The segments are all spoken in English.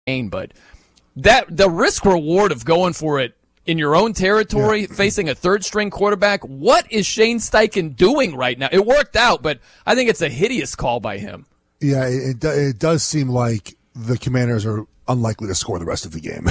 game, but that the risk reward of going for it in your own territory, facing a third-string quarterback, what is Shane Steichen doing right now? It worked out, but I think it's a hideous call by him. Yeah, it does seem like the Commanders are unlikely to score the rest of the game.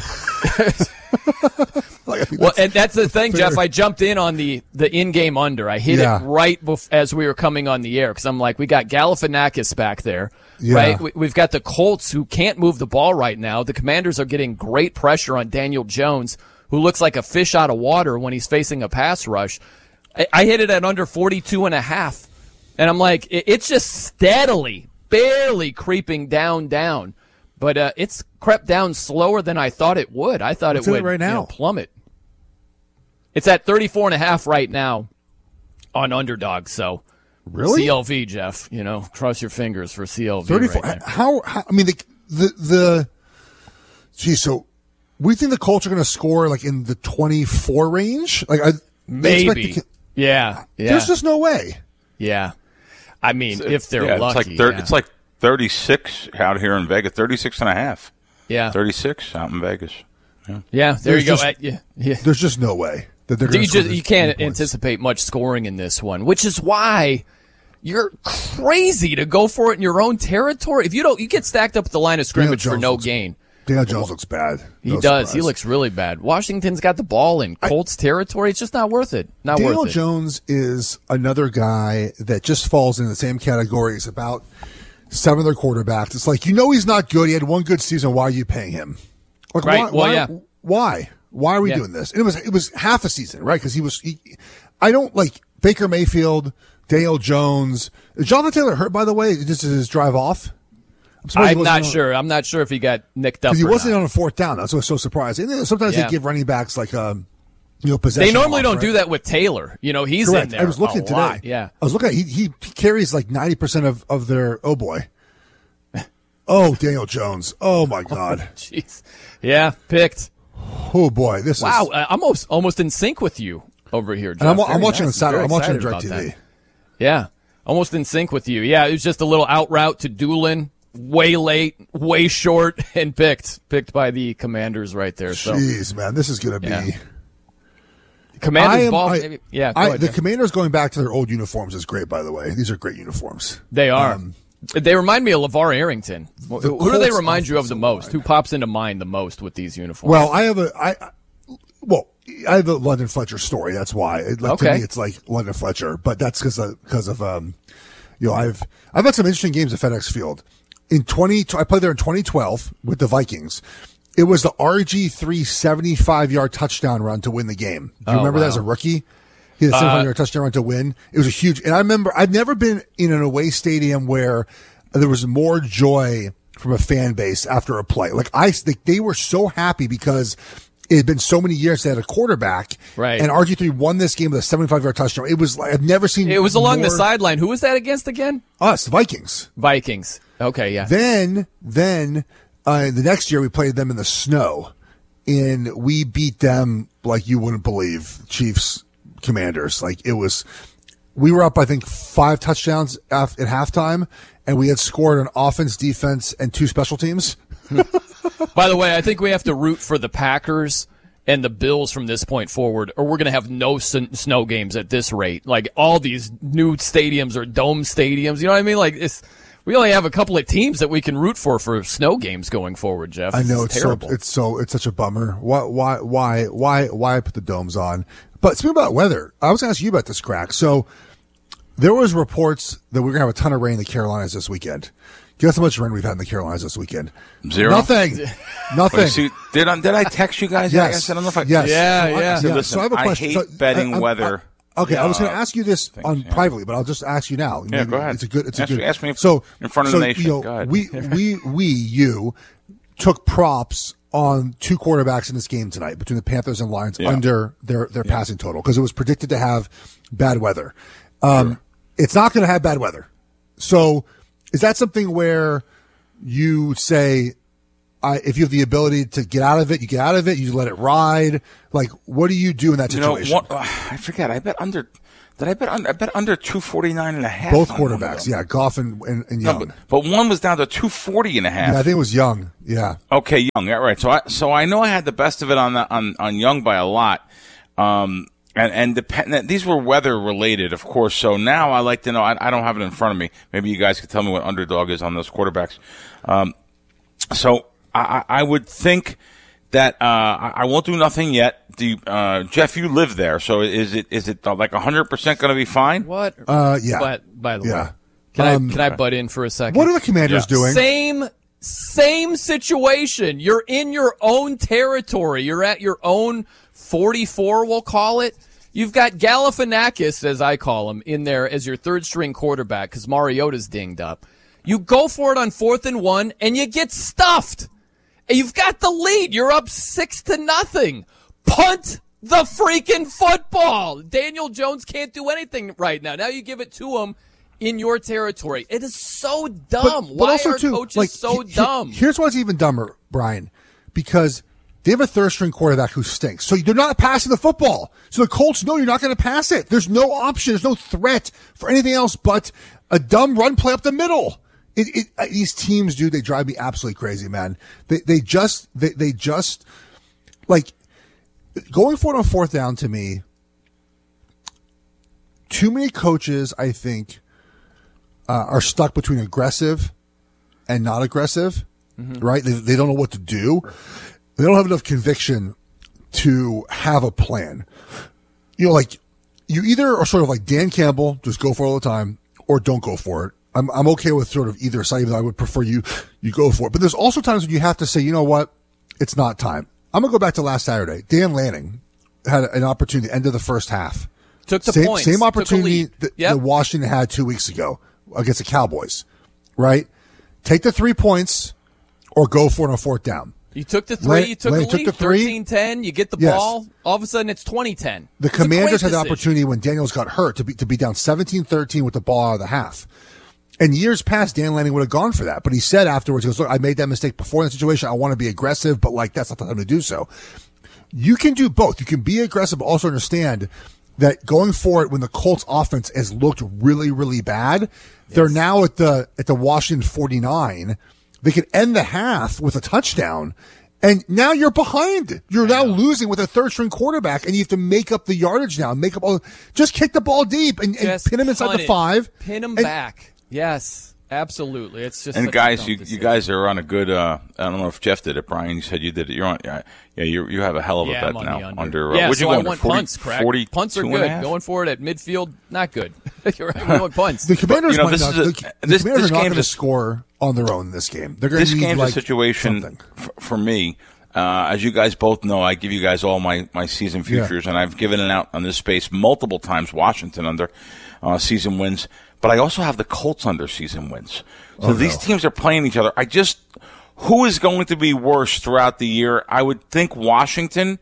And that's the thing, fair. Jeff. I jumped in on the in-game under. I hit it right as we were coming on the air because I'm like, we got Galifianakis back there, right? We've got the Colts who can't move the ball right now. The Commanders are getting great pressure on Daniel Jones, who looks like a fish out of water when he's facing a pass rush. I hit it at under 42.5, and I'm like, it's just steadily, barely creeping down. But it's crept down slower than I thought it would. I thought it would right now? Plummet. It's at 34.5 right now on Underdog. So really, CLV, Jeff. Cross your fingers for CLV. 34. Right how? I mean, so we think the Colts are going to score like in the 24 range. Maybe. Yeah. There's just no way. Yeah. I mean, if they're lucky. It's like 36 out here in Vegas, 36.5. Yeah. 36 out in Vegas. Yeah, there you go. There's just no way that they're going to You can't anticipate much scoring in this one, which is why you're crazy to go for it in your own territory. If you get stacked up at the line of scrimmage for no gain. Daniel Jones looks bad. He does. Surprise. He looks really bad. Washington's got the ball in Colts territory. It's just not worth it. Daniel Jones is another guy that just falls in the same category as about 7 other quarterbacks. It's like, he's not good. He had one good season. Why are you paying him? Like, right. Why are we doing this? And it was half a season, right? Because I don't like Baker Mayfield, Daniel Jones. Is Jonathan Taylor hurt, by the way? This is his drive off? I'm not sure. I'm not sure if he got nicked up. Because he wasn't on a fourth down. That's what's so surprising. And sometimes they give running backs like possession. They normally don't do that with Taylor. He's correct. In there. I was looking today. Lot. Yeah, I was looking. He carries like 90% of their. Oh boy. Oh, Daniel Jones. Oh my God. Jeez. Yeah, picked. Oh boy, this is I'm almost in sync with you over here, Jeff. And I'm watching on Saturday. I'm watching on DirecTV. Yeah, almost in sync with you. Yeah, it was just a little out route to Doolin. Way late, way short, and picked by the Commanders right there. So, jeez, man, this is going to be Commanders ball. The Commanders going back to their old uniforms is great. By the way, these are great uniforms. They are. They remind me of LeVar Arrington. Who do they remind you of the most? Who pops into mind the most with these uniforms? Well, I have a London Fletcher story. That's why. To me, it's like London Fletcher, but that's because of I've had some interesting games at FedEx Field. I played there in 2012 with the Vikings. It was the RG3 75-yard touchdown run to win the game. Do you remember that as a rookie? He had a 75-yard touchdown run to win. It was a huge, and I remember I've never been in an away stadium where there was more joy from a fan base after a play. They were so happy because it had been so many years they had a quarterback, right? And RG3 won this game with a 75-yard touchdown. It was like I've never seen. It was along the sideline. Who was that against again? Us, the Vikings. Vikings. Okay, yeah. Then the next year we played them in the snow, and we beat them like you wouldn't believe. Chiefs, Commanders. We were up, I think, 5 touchdowns at halftime, and we had scored on offense, defense, and 2 special teams. By the way, I think we have to root for the Packers and the Bills from this point forward, or we're going to have no snow games at this rate. Like, all these new stadiums or dome stadiums, you know what I mean? We only have a couple of teams that we can root for snow games going forward, Jeff. I know, it's terrible. It's such a bummer. Why put the domes on? But speaking about weather, I was going to ask you about this, Crack. So there was reports that we're going to have a ton of rain in the Carolinas this weekend. Guess how much rain we've had in the Carolinas this weekend? 0. Nothing. Nothing. Did I text you guys? Yes. I don't know if I. Yes. Yeah. I said, listen, so I have a question. I hate betting weather. Okay, I was going to ask you this privately, but I'll just ask you now. Yeah, go ahead. Ask me in front of the nation. Go ahead. You took props on 2 quarterbacks in this game tonight between the Panthers and Lions under their passing total because it was predicted to have bad weather. It's not going to have bad weather. So is that something where you say, if you have the ability to get out of it, you get out of it, you let it ride? Like, what do you do in that situation? I forget. I bet under Did I bet? I bet under 249.5. Both quarterbacks, yeah, Goff and Young. No, but one was down to 240.5. Yeah, I think it was Young. Yeah. Okay, Young. Yeah, right. So I know I had the best of it on Young by a lot. And these were weather related, of course. So now I like to know. I don't have it in front of me. Maybe you guys could tell me what underdog is on those quarterbacks. So I would think that I won't do nothing yet. Jeff, you live there, so is it like 100% going to be fine? What? Yeah. But by the way, can I butt in for a second? What are the Commanders doing? Same situation. You're in your own territory. You're at your own 44, we'll call it. You've got Galifianakis, as I call him, in there as your third-string quarterback because Mariota's dinged up. You go for it on 4th and 1, and you get stuffed. And you've got the lead. You're up 6-0. Punt the freaking football. Daniel Jones can't do anything right now. Now you give it to him in your territory. It is so dumb. But Why also are coaches so dumb? Here's what's even dumber, Brian, because they have a third-string quarterback who stinks. So they're not passing the football. So the Colts know you're not going to pass it. There's no option. There's no threat for anything else but a dumb run play up the middle. These teams, dude, they drive me absolutely crazy, man. They just like going for it on 4th down to me. Too many coaches, I think, are stuck between aggressive and not aggressive, right? They don't know what to do. They don't have enough conviction to have a plan. You know, like you either are sort of like Dan Campbell, just go for it all the time, or don't go for it. I'm okay with sort of either side. Even though I would prefer you go for it. But there's also times when you have to say, you know what, it's not time. I'm gonna go back to last Saturday. Dan Lanning had an opportunity at the end of the first half. Took the points. Same opportunity that Washington had 2 weeks ago against the Cowboys, right? Take the 3 points or go for it on 4th down. You took the 3, you took the lead, 13-10, you get the ball, all of a sudden it's 20-10. The Commanders had the opportunity when Daniels got hurt to be down 17-13 with the ball out of the half. And years past, Dan Lanning would have gone for that. But he said afterwards, he goes, look, I made that mistake before in that situation. I want to be aggressive, but like that's not the time to do so. You can do both. You can be aggressive, but also understand that going for it when the Colts offense has looked really, really bad, they're now at the Washington 49. They could end the half with a touchdown. And now you're behind. You're now losing with a third-string quarterback, and you have to make up the yardage now. Just kick the ball deep and pin him inside the 5. Pin him back. Yes, absolutely. It's just and guys, you guys are on a good. I don't know if Jeff did it, Brian. You said you did it. You're on. You have a hell of a bet now. Under so I went punts. Crack. Punts are good. Going for it at midfield, not good. You're right. We went punts. The Commanders Commanders are not going to score on their own in this game. They're going to need game's a situation for me. As you guys both know, I give you guys all my season futures, and I've given it out on this space multiple times. Washington under season wins. But I also have the Colts under season wins. So these teams are playing each other. Who is going to be worse throughout the year? I would think Washington.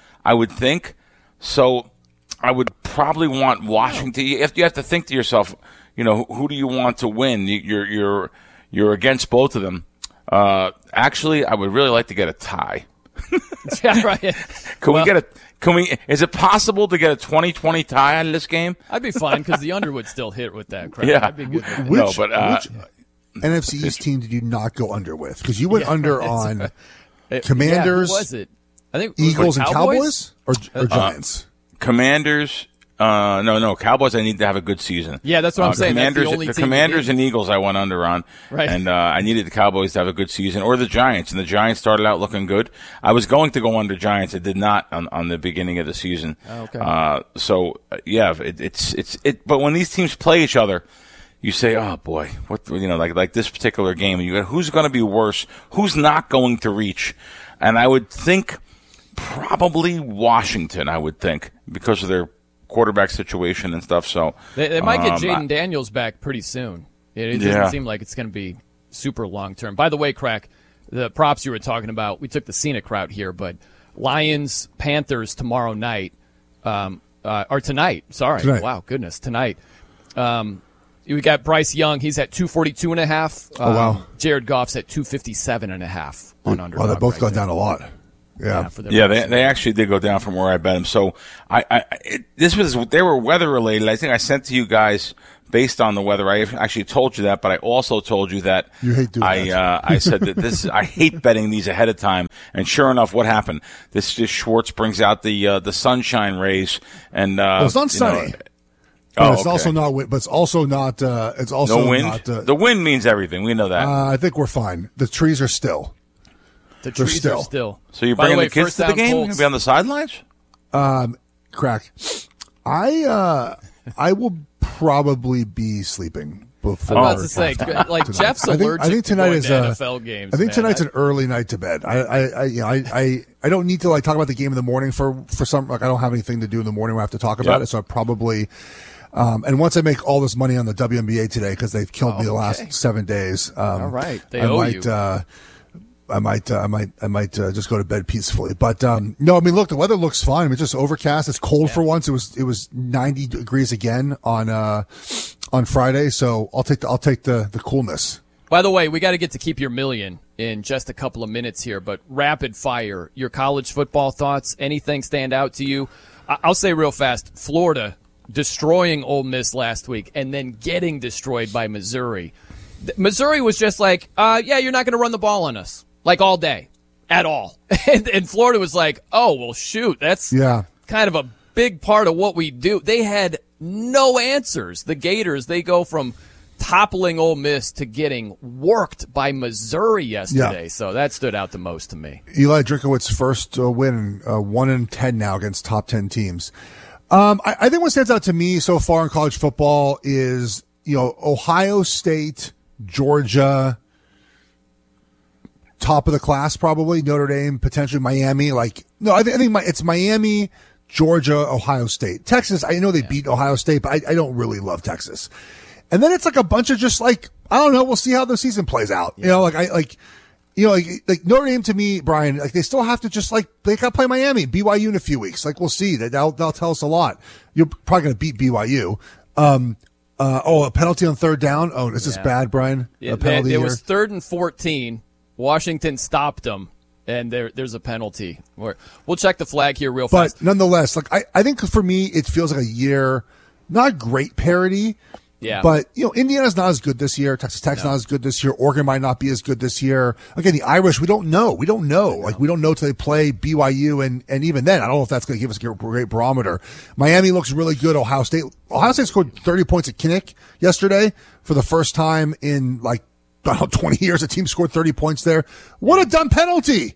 So I would probably want Washington. You have to think to yourself, who do you want to win? You're against both of them. Actually, I would really like to get a tie. Yeah, right. Is it possible to get a 20-20 tie out of this game? I'd be fine because the under would still hit with that crap. Yeah. I'd be good with which NFC East team did you not go under with? Because you went under on Commanders. Who was it? I think Eagles and Cowboys or Giants. Commanders. No. Cowboys, I need to have a good season. Yeah, that's what I'm saying. The Commanders and Eagles I went under on. Right. And I needed the Cowboys to have a good season, or the Giants. And the Giants started out looking good. I was going to go under Giants. It did not on the beginning of the season. Okay. But when these teams play each other, you say, oh, boy, like this particular game, who's going to be worse? Who's not going to reach? And I would think probably Washington, because of their quarterback situation and stuff. So they might get Jaden Daniels back pretty soon. It doesn't seem like it's going to be super long term. By the way, Crack, the props you were talking about, we took the scenic route here, but Lions Panthers tomorrow night, or tonight. Sorry, tonight. Wow, goodness, tonight. We got Bryce Young. He's at 242.5. Wow. Jared Goff's at 257.5 on under. Wow, they both got down a lot. They actually did go down from where I bet them. So they were weather related. I think I sent to you guys based on the weather. I actually told you that, but I also told you that you hate doing that. I said that I hate betting these ahead of time. And sure enough, what happened? This Schwartz brings out the sunshine rays, and it's not sunny. But it's also not. But it's also not. It's also no wind. Not, the wind means everything. We know that. I think we're fine. The trees are still. The trees are still. So you're bringing the kids to the game? You're gonna be on the sidelines? Crack. I will probably be sleeping before. I'm about to say, like tonight. Jeff's allergic I think tonight is NFL games. I think tonight's an early night to bed. I don't need to talk about the game in the morning for some. I don't have anything to do in the morning where I have to talk about it. So I probably. And once I make all this money on the WNBA today because they've killed me the last 7 days. All right, they owe you. I might just go to bed peacefully. But no, I mean, look, the weather looks fine. I mean, it's just overcast. It's cold for once. It was 90 degrees again on Friday. So I'll take the coolness. By the way, we got to get to Keep Your Million in just a couple of minutes here. But rapid fire, your college football thoughts? Anything stand out to you? I'll say real fast. Florida destroying Ole Miss last week and then getting destroyed by Missouri. Missouri was just like, you're not going to run the ball on us. Like all day, at all. And Florida was like, oh, well, shoot, that's kind of a big part of what we do. They had no answers. The Gators, they go from toppling Ole Miss to getting worked by Missouri yesterday. So that stood out the most to me. Eli Drinkowitz's first win, 1-10 now against top 10 teams. I think what stands out to me so far in college football is, Ohio State, Georgia, top of the class probably, Notre Dame, potentially Miami. I think it's Miami, Georgia, Ohio State. Texas, I know they beat Ohio State, but I don't really love Texas. And then it's like a bunch of just I don't know, we'll see how the season plays out. Yeah. Like Notre Dame to me, Brian, they still have to just they got to play Miami, BYU in a few weeks. We'll see. They'll tell us a lot. You're probably going to beat BYU. A penalty on third down. Oh, is this bad, Brian? Yeah, it was 3rd and 14. Washington stopped them, and there's a penalty. We'll check the flag here real fast. But nonetheless, I think for me, it feels like a year, not great parity. Yeah. But, Indiana's not as good this year. Texas Tech's not as good this year. Oregon might not be as good this year. Again, the Irish, we don't know. We don't know. We don't know till they play BYU. And even then, I don't know if that's going to give us a great barometer. Miami looks really good. Ohio State scored 30 points at Kinnick yesterday for the first time in 20 years. A team scored 30 points there. What a dumb penalty.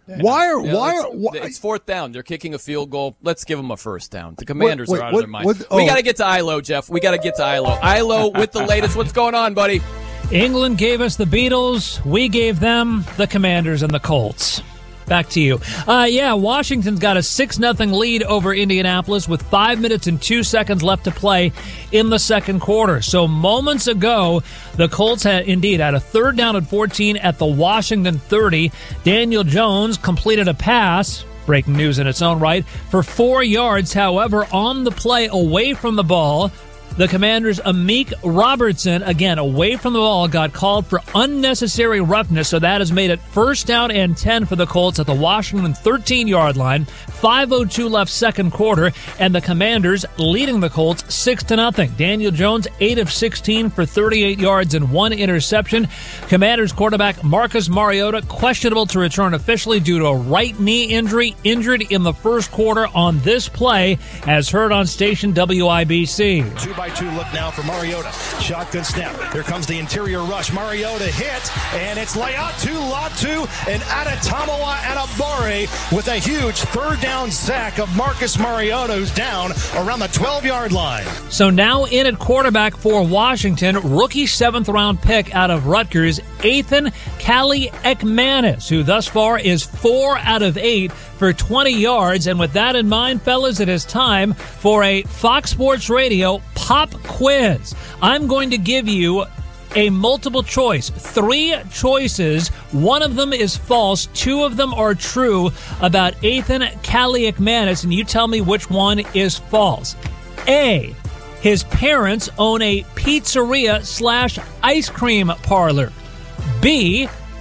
It's 4th down. They're kicking a field goal. Let's give them a first down. The Commanders are out of their mind. We got to get to Ilo, Jeff. We got to get to Ilo. Ilo with the latest. What's going on, buddy? England gave us the Beatles. We gave them the Commanders and the Colts. Back to you. Washington's got a 6-0 lead over Indianapolis with 5 minutes and 2 seconds left to play in the second quarter. So moments ago, the Colts had a 3rd down and 14 at the Washington 30. Daniel Jones completed a pass, breaking news in its own right, for 4 yards. However, on the play away from the ball, the Commanders' Amik Robertson, again, away from the ball, got called for unnecessary roughness, so that has made it 1st down and 10 for the Colts at the Washington 13-yard line. 5:02 left second quarter, and the Commanders leading the Colts 6-0. Daniel Jones, 8 of 16 for 38 yards and 1 interception. Commanders quarterback Marcus Mariota, questionable to return officially due to a right knee injury, injured in the first quarter on this play, as heard on station WIBC. 2-by-2 look now for Mariota. Shotgun snap. Here comes the interior rush. Mariota hit, and it's Laiatu Latu and Adetomiwa Adebawore with a huge 3rd down sack of Marcus Mariota, who's down around the 12-yard line. So now in at quarterback for Washington, rookie 7th-round pick out of Rutgers, Ethan Kaliakmanis, who thus far is 4 out of 8 for 20 yards. And with that in mind, fellas, it is time for a Fox Sports Radio pop quiz. I'm going to give you a multiple choice. 3 choices. 1 of them is false. 2 of them are true about Ethan Kaliakmanis, and you tell me which one is false. A, his parents own a pizzeria/ice cream parlor. B,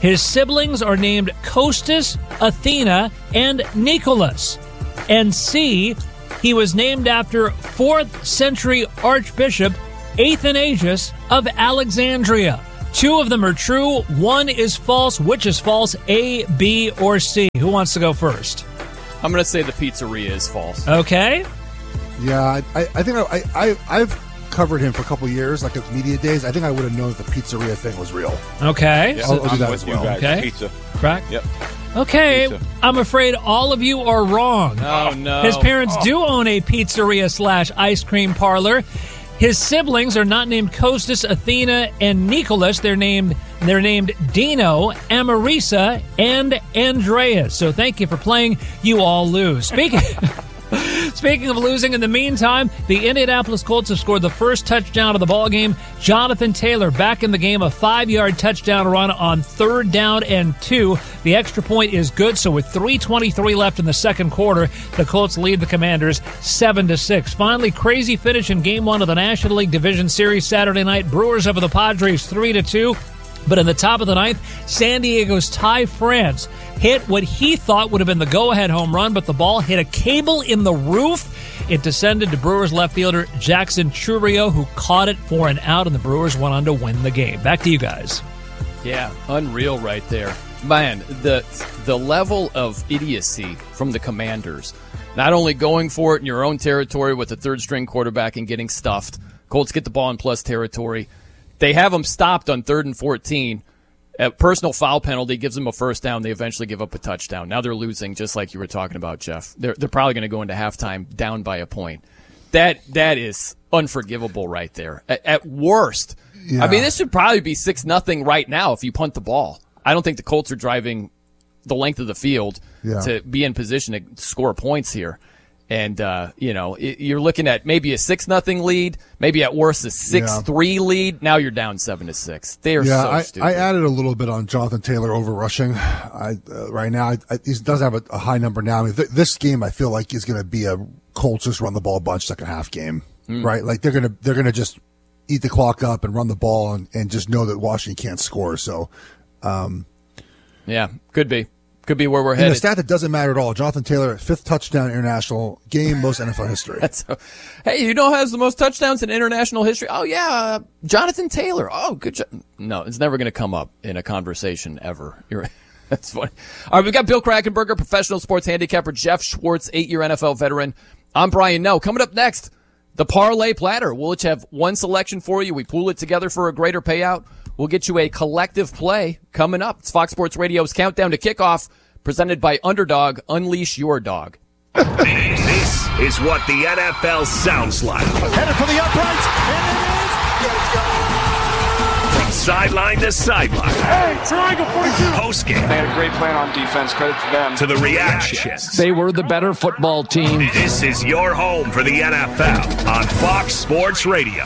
His siblings are named Costas, Athena, and Nicholas. And C, he was named after 4th century Archbishop Athanasius of Alexandria. 2 of them are true. 1 is false. Which is false? A, B, or C? Who wants to go first? I'm going to say the pizzeria is false. Okay. Yeah, I think I've covered him for a couple years, like at media days. I think I would have known that the pizzeria thing was real. Okay. Yeah, I'll do that with as well. you guys. Okay. Pizza. Correct? Yep. Okay. Pizza. I'm afraid all of you are wrong. Oh, no. His parents do own a pizzeria / ice cream parlor. His siblings are not named Costas, Athena, and Nicholas. They're named Dino, Amarisa, and Andreas. So thank you for playing. You all lose. Speaking of losing, in the meantime, the Indianapolis Colts have scored the first touchdown of the ballgame. Jonathan Taylor back in the game, a 5-yard touchdown run on 3rd down and 2. The extra point is good, so with 3:23 left in the second quarter, the Colts lead the Commanders 7-6. Finally, crazy finish in Game 1 of the National League Division Series Saturday night. Brewers over the Padres 3-2. But in the top of the ninth, San Diego's Ty France hit what he thought would have been the go-ahead home run, but the ball hit a cable in the roof. It descended to Brewers left fielder Jackson Chourio, who caught it for an out, and the Brewers went on to win the game. Back to you guys. Yeah, unreal right there. Man, the level of idiocy from the Commanders, not only going for it in your own territory with a third-string quarterback and getting stuffed. Colts get the ball in plus territory. They have them stopped on 3rd and 14. A personal foul penalty gives them a first down. They eventually give up a touchdown. Now they're losing, just like you were talking about, Jeff. They're probably going to go into halftime down by a point. That is unforgivable right there. At worst, yeah. I mean, this should probably be 6-0 right now if you punt the ball. I don't think the Colts are driving the length of the field to be in position to score points here. And, you're looking at maybe a 6-0 lead, maybe at worst a 6-3 lead. Now you're down 7-6. They are so stupid. I added a little bit on Jonathan Taylor over rushing. Right now, he does have a high number now. I mean, this game I feel like is going to be a Colts just run the ball a bunch second half game, right? Like they're gonna just eat the clock up and run the ball and just know that Washington can't score. So, yeah, could be. Could be where we're headed. And the stat that doesn't matter at all, Jonathan Taylor, 5th touchdown international game, most NFL history. Hey, you know who has the most touchdowns in international history? Oh, yeah, Jonathan Taylor. Oh, good job. No, it's never going to come up in a conversation ever. You're right. That's funny. All right, we've got Bill Krackomberger, professional sports handicapper, Jeff Schwartz, 8-year NFL veteran. I'm Brian Noe. Coming up next, the Parlay Platter. We'll each have one selection for you. We pool it together for a greater payout. We'll get you a collective play coming up. It's Fox Sports Radio's Countdown to Kickoff, presented by Underdog. Unleash your dog. This is what the NFL sounds like. Headed for the uprights, and it is. From sideline to sideline. Hey, triangle 42. Post game. They had a great plan on defense. Credit to them. To the reactions. They were the better football team. This is your home for the NFL on Fox Sports Radio.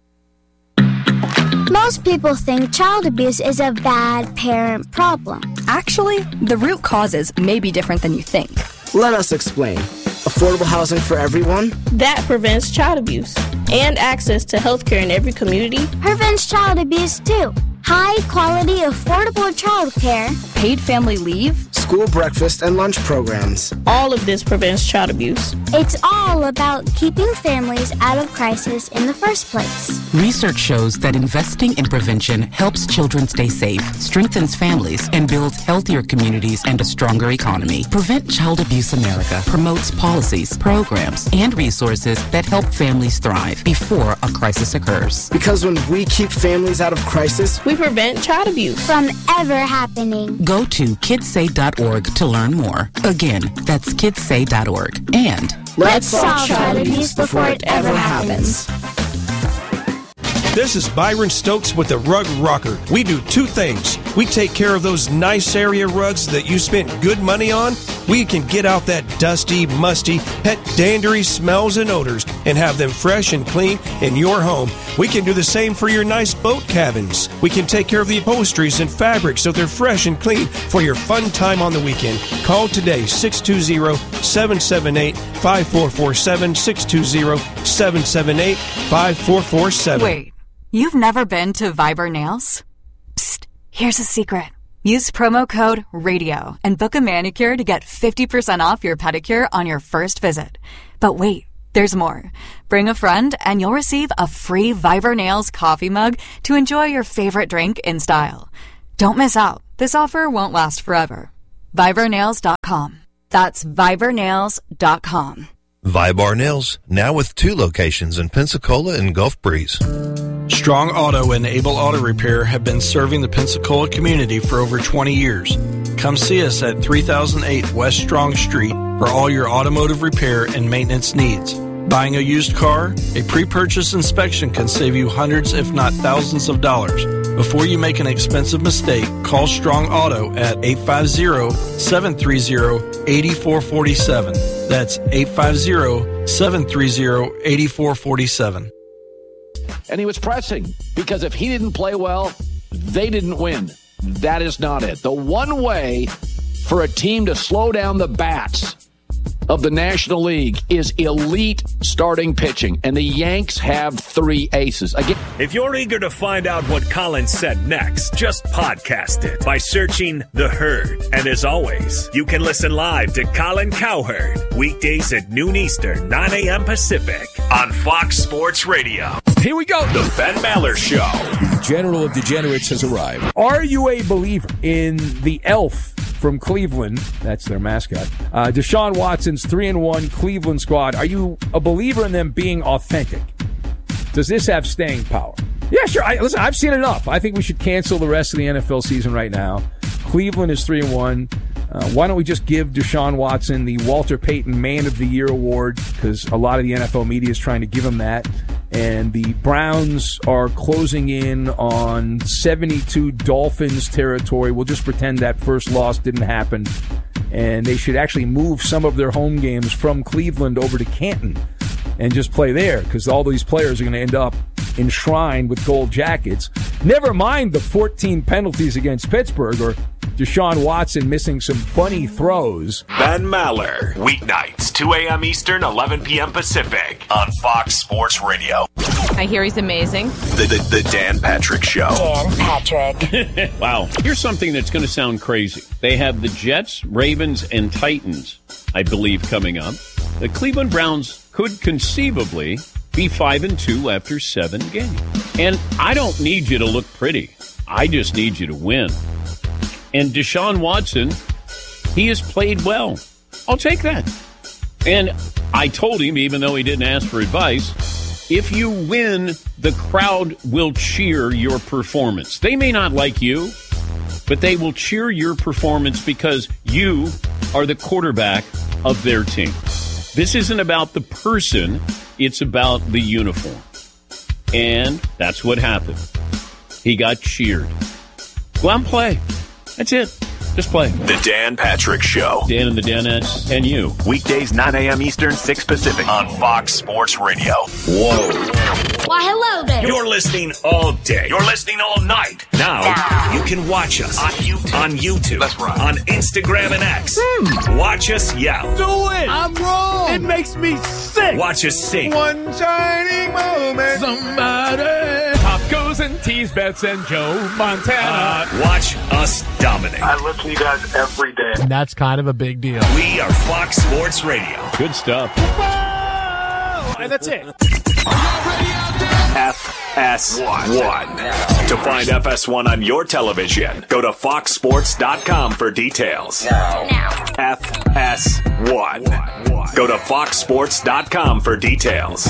Most people think child abuse is a bad parent problem. Actually, the root causes may be different than you think. Let us explain. Affordable housing for everyone? That prevents child abuse. And access to health care in every community. Prevents child abuse, too. High-quality, affordable child care. Paid family leave. School breakfast and lunch programs. All of this prevents child abuse. It's all about keeping families out of crisis in the first place. Research shows that investing in prevention helps children stay safe, strengthens families, and builds healthier communities and a stronger economy. Prevent Child Abuse America promotes policies, programs, and resources that help families thrive before a crisis occurs. Because when we keep families out of crisis, we prevent child abuse from ever happening. Go to kidssay.org to learn more. Again, that's kidssay.org. And let's solve child abuse before it ever happens. This is Byron Stokes with the Rug Rocker. We do two things. We take care of those nice area rugs that you spent good money on. We can get out that dusty, musty, pet dandery smells and odors and have them fresh and clean in your home. We can do the same for your nice boat cabins. We can take care of the upholsteries and fabrics so they're fresh and clean for your fun time on the weekend. Call today, 620-778-5447, 620-778-5447. Wait. You've never been to Viber Nails? Psst, here's a secret. Use promo code RADIO and book a manicure to get 50% off your pedicure on your first visit. But wait, there's more. Bring a friend and you'll receive a free Viber Nails coffee mug to enjoy your favorite drink in style. Don't miss out. This offer won't last forever. ViberNails.com. That's ViberNails.com. Vibar Nails, now with 2 locations in Pensacola and Gulf Breeze. Strong Auto and Able Auto Repair have been serving the Pensacola community for over 20 years. Come see us at 3008 West Strong Street for all your automotive repair and maintenance needs. Buying a used car, a pre-purchase inspection can save you hundreds if not thousands of dollars. Before you make an expensive mistake, call Strong Auto at 850-730-8447. That's 850-730-8447. And he was pressing because if he didn't play well, they didn't win. That is not it. The one way for a team to slow down the bats of the National League is elite starting pitching, and the Yanks have 3 aces. Again, if you're eager to find out what Colin said next, just podcast it by searching The Herd. And as always, you can listen live to Colin Cowherd weekdays at noon Eastern, 9 a.m. Pacific on Fox Sports Radio. Here we go. The Ben Maller Show. The General of Degenerates has arrived. Are you a believer in the elf from Cleveland? That's their mascot. Deshaun Watson's 3-1 Cleveland squad. Are you a believer in them being authentic? Does this have staying power? Yeah, sure. Listen, I've seen enough. I think we should cancel the rest of the NFL season right now. Cleveland is 3-1. Why don't we just give Deshaun Watson the Walter Payton Man of the Year award? Because a lot of the NFL media is trying to give him that. And the Browns are closing in on 72 Dolphins territory. We'll just pretend that first loss didn't happen. And they should actually move some of their home games from Cleveland over to Canton and just play there, because all these players are going to end up enshrined with gold jackets. Never mind the 14 penalties against Pittsburgh or Deshaun Watson missing some funny throws. Ben Maller, weeknights, 2 a.m. Eastern, 11 p.m. Pacific on Fox Sports Radio. I hear he's amazing. The Dan Patrick Show. Dan Patrick. Wow. Here's something that's going to sound crazy. They have the Jets, Ravens, and Titans, I believe, coming up. The Cleveland Browns could conceivably be 5-2 after 7 games. And I don't need you to look pretty. I just need you to win. And Deshaun Watson, he has played well. I'll take that. And I told him, even though he didn't ask for advice, if you win, the crowd will cheer your performance. They may not like you, but they will cheer your performance because you are the quarterback of their team. This isn't about the person, it's about the uniform. And that's what happened. He got cheered. Go out and play. That's it. Just play. The Dan Patrick Show. Dan and the Danettes and you. Weekdays, 9 a.m. Eastern, 6 Pacific on Fox Sports Radio. Whoa. Why, hello there. You're listening all day. You're listening all night. Now, you can watch us on YouTube. That's right. On Instagram and X. Watch us yell. Do it. I'm wrong. It makes me sick. Watch us sing. One shining moment. Somebody. Pop goes and tease Bets and Joe Montana. Watch us dominate. I listen to you guys every day. And that's kind of a big deal. We are Fox Sports Radio. Good stuff. And that's it. FS1. To find FS1 on your television, go to foxsports.com for details. FS1. Go to foxsports.com for details.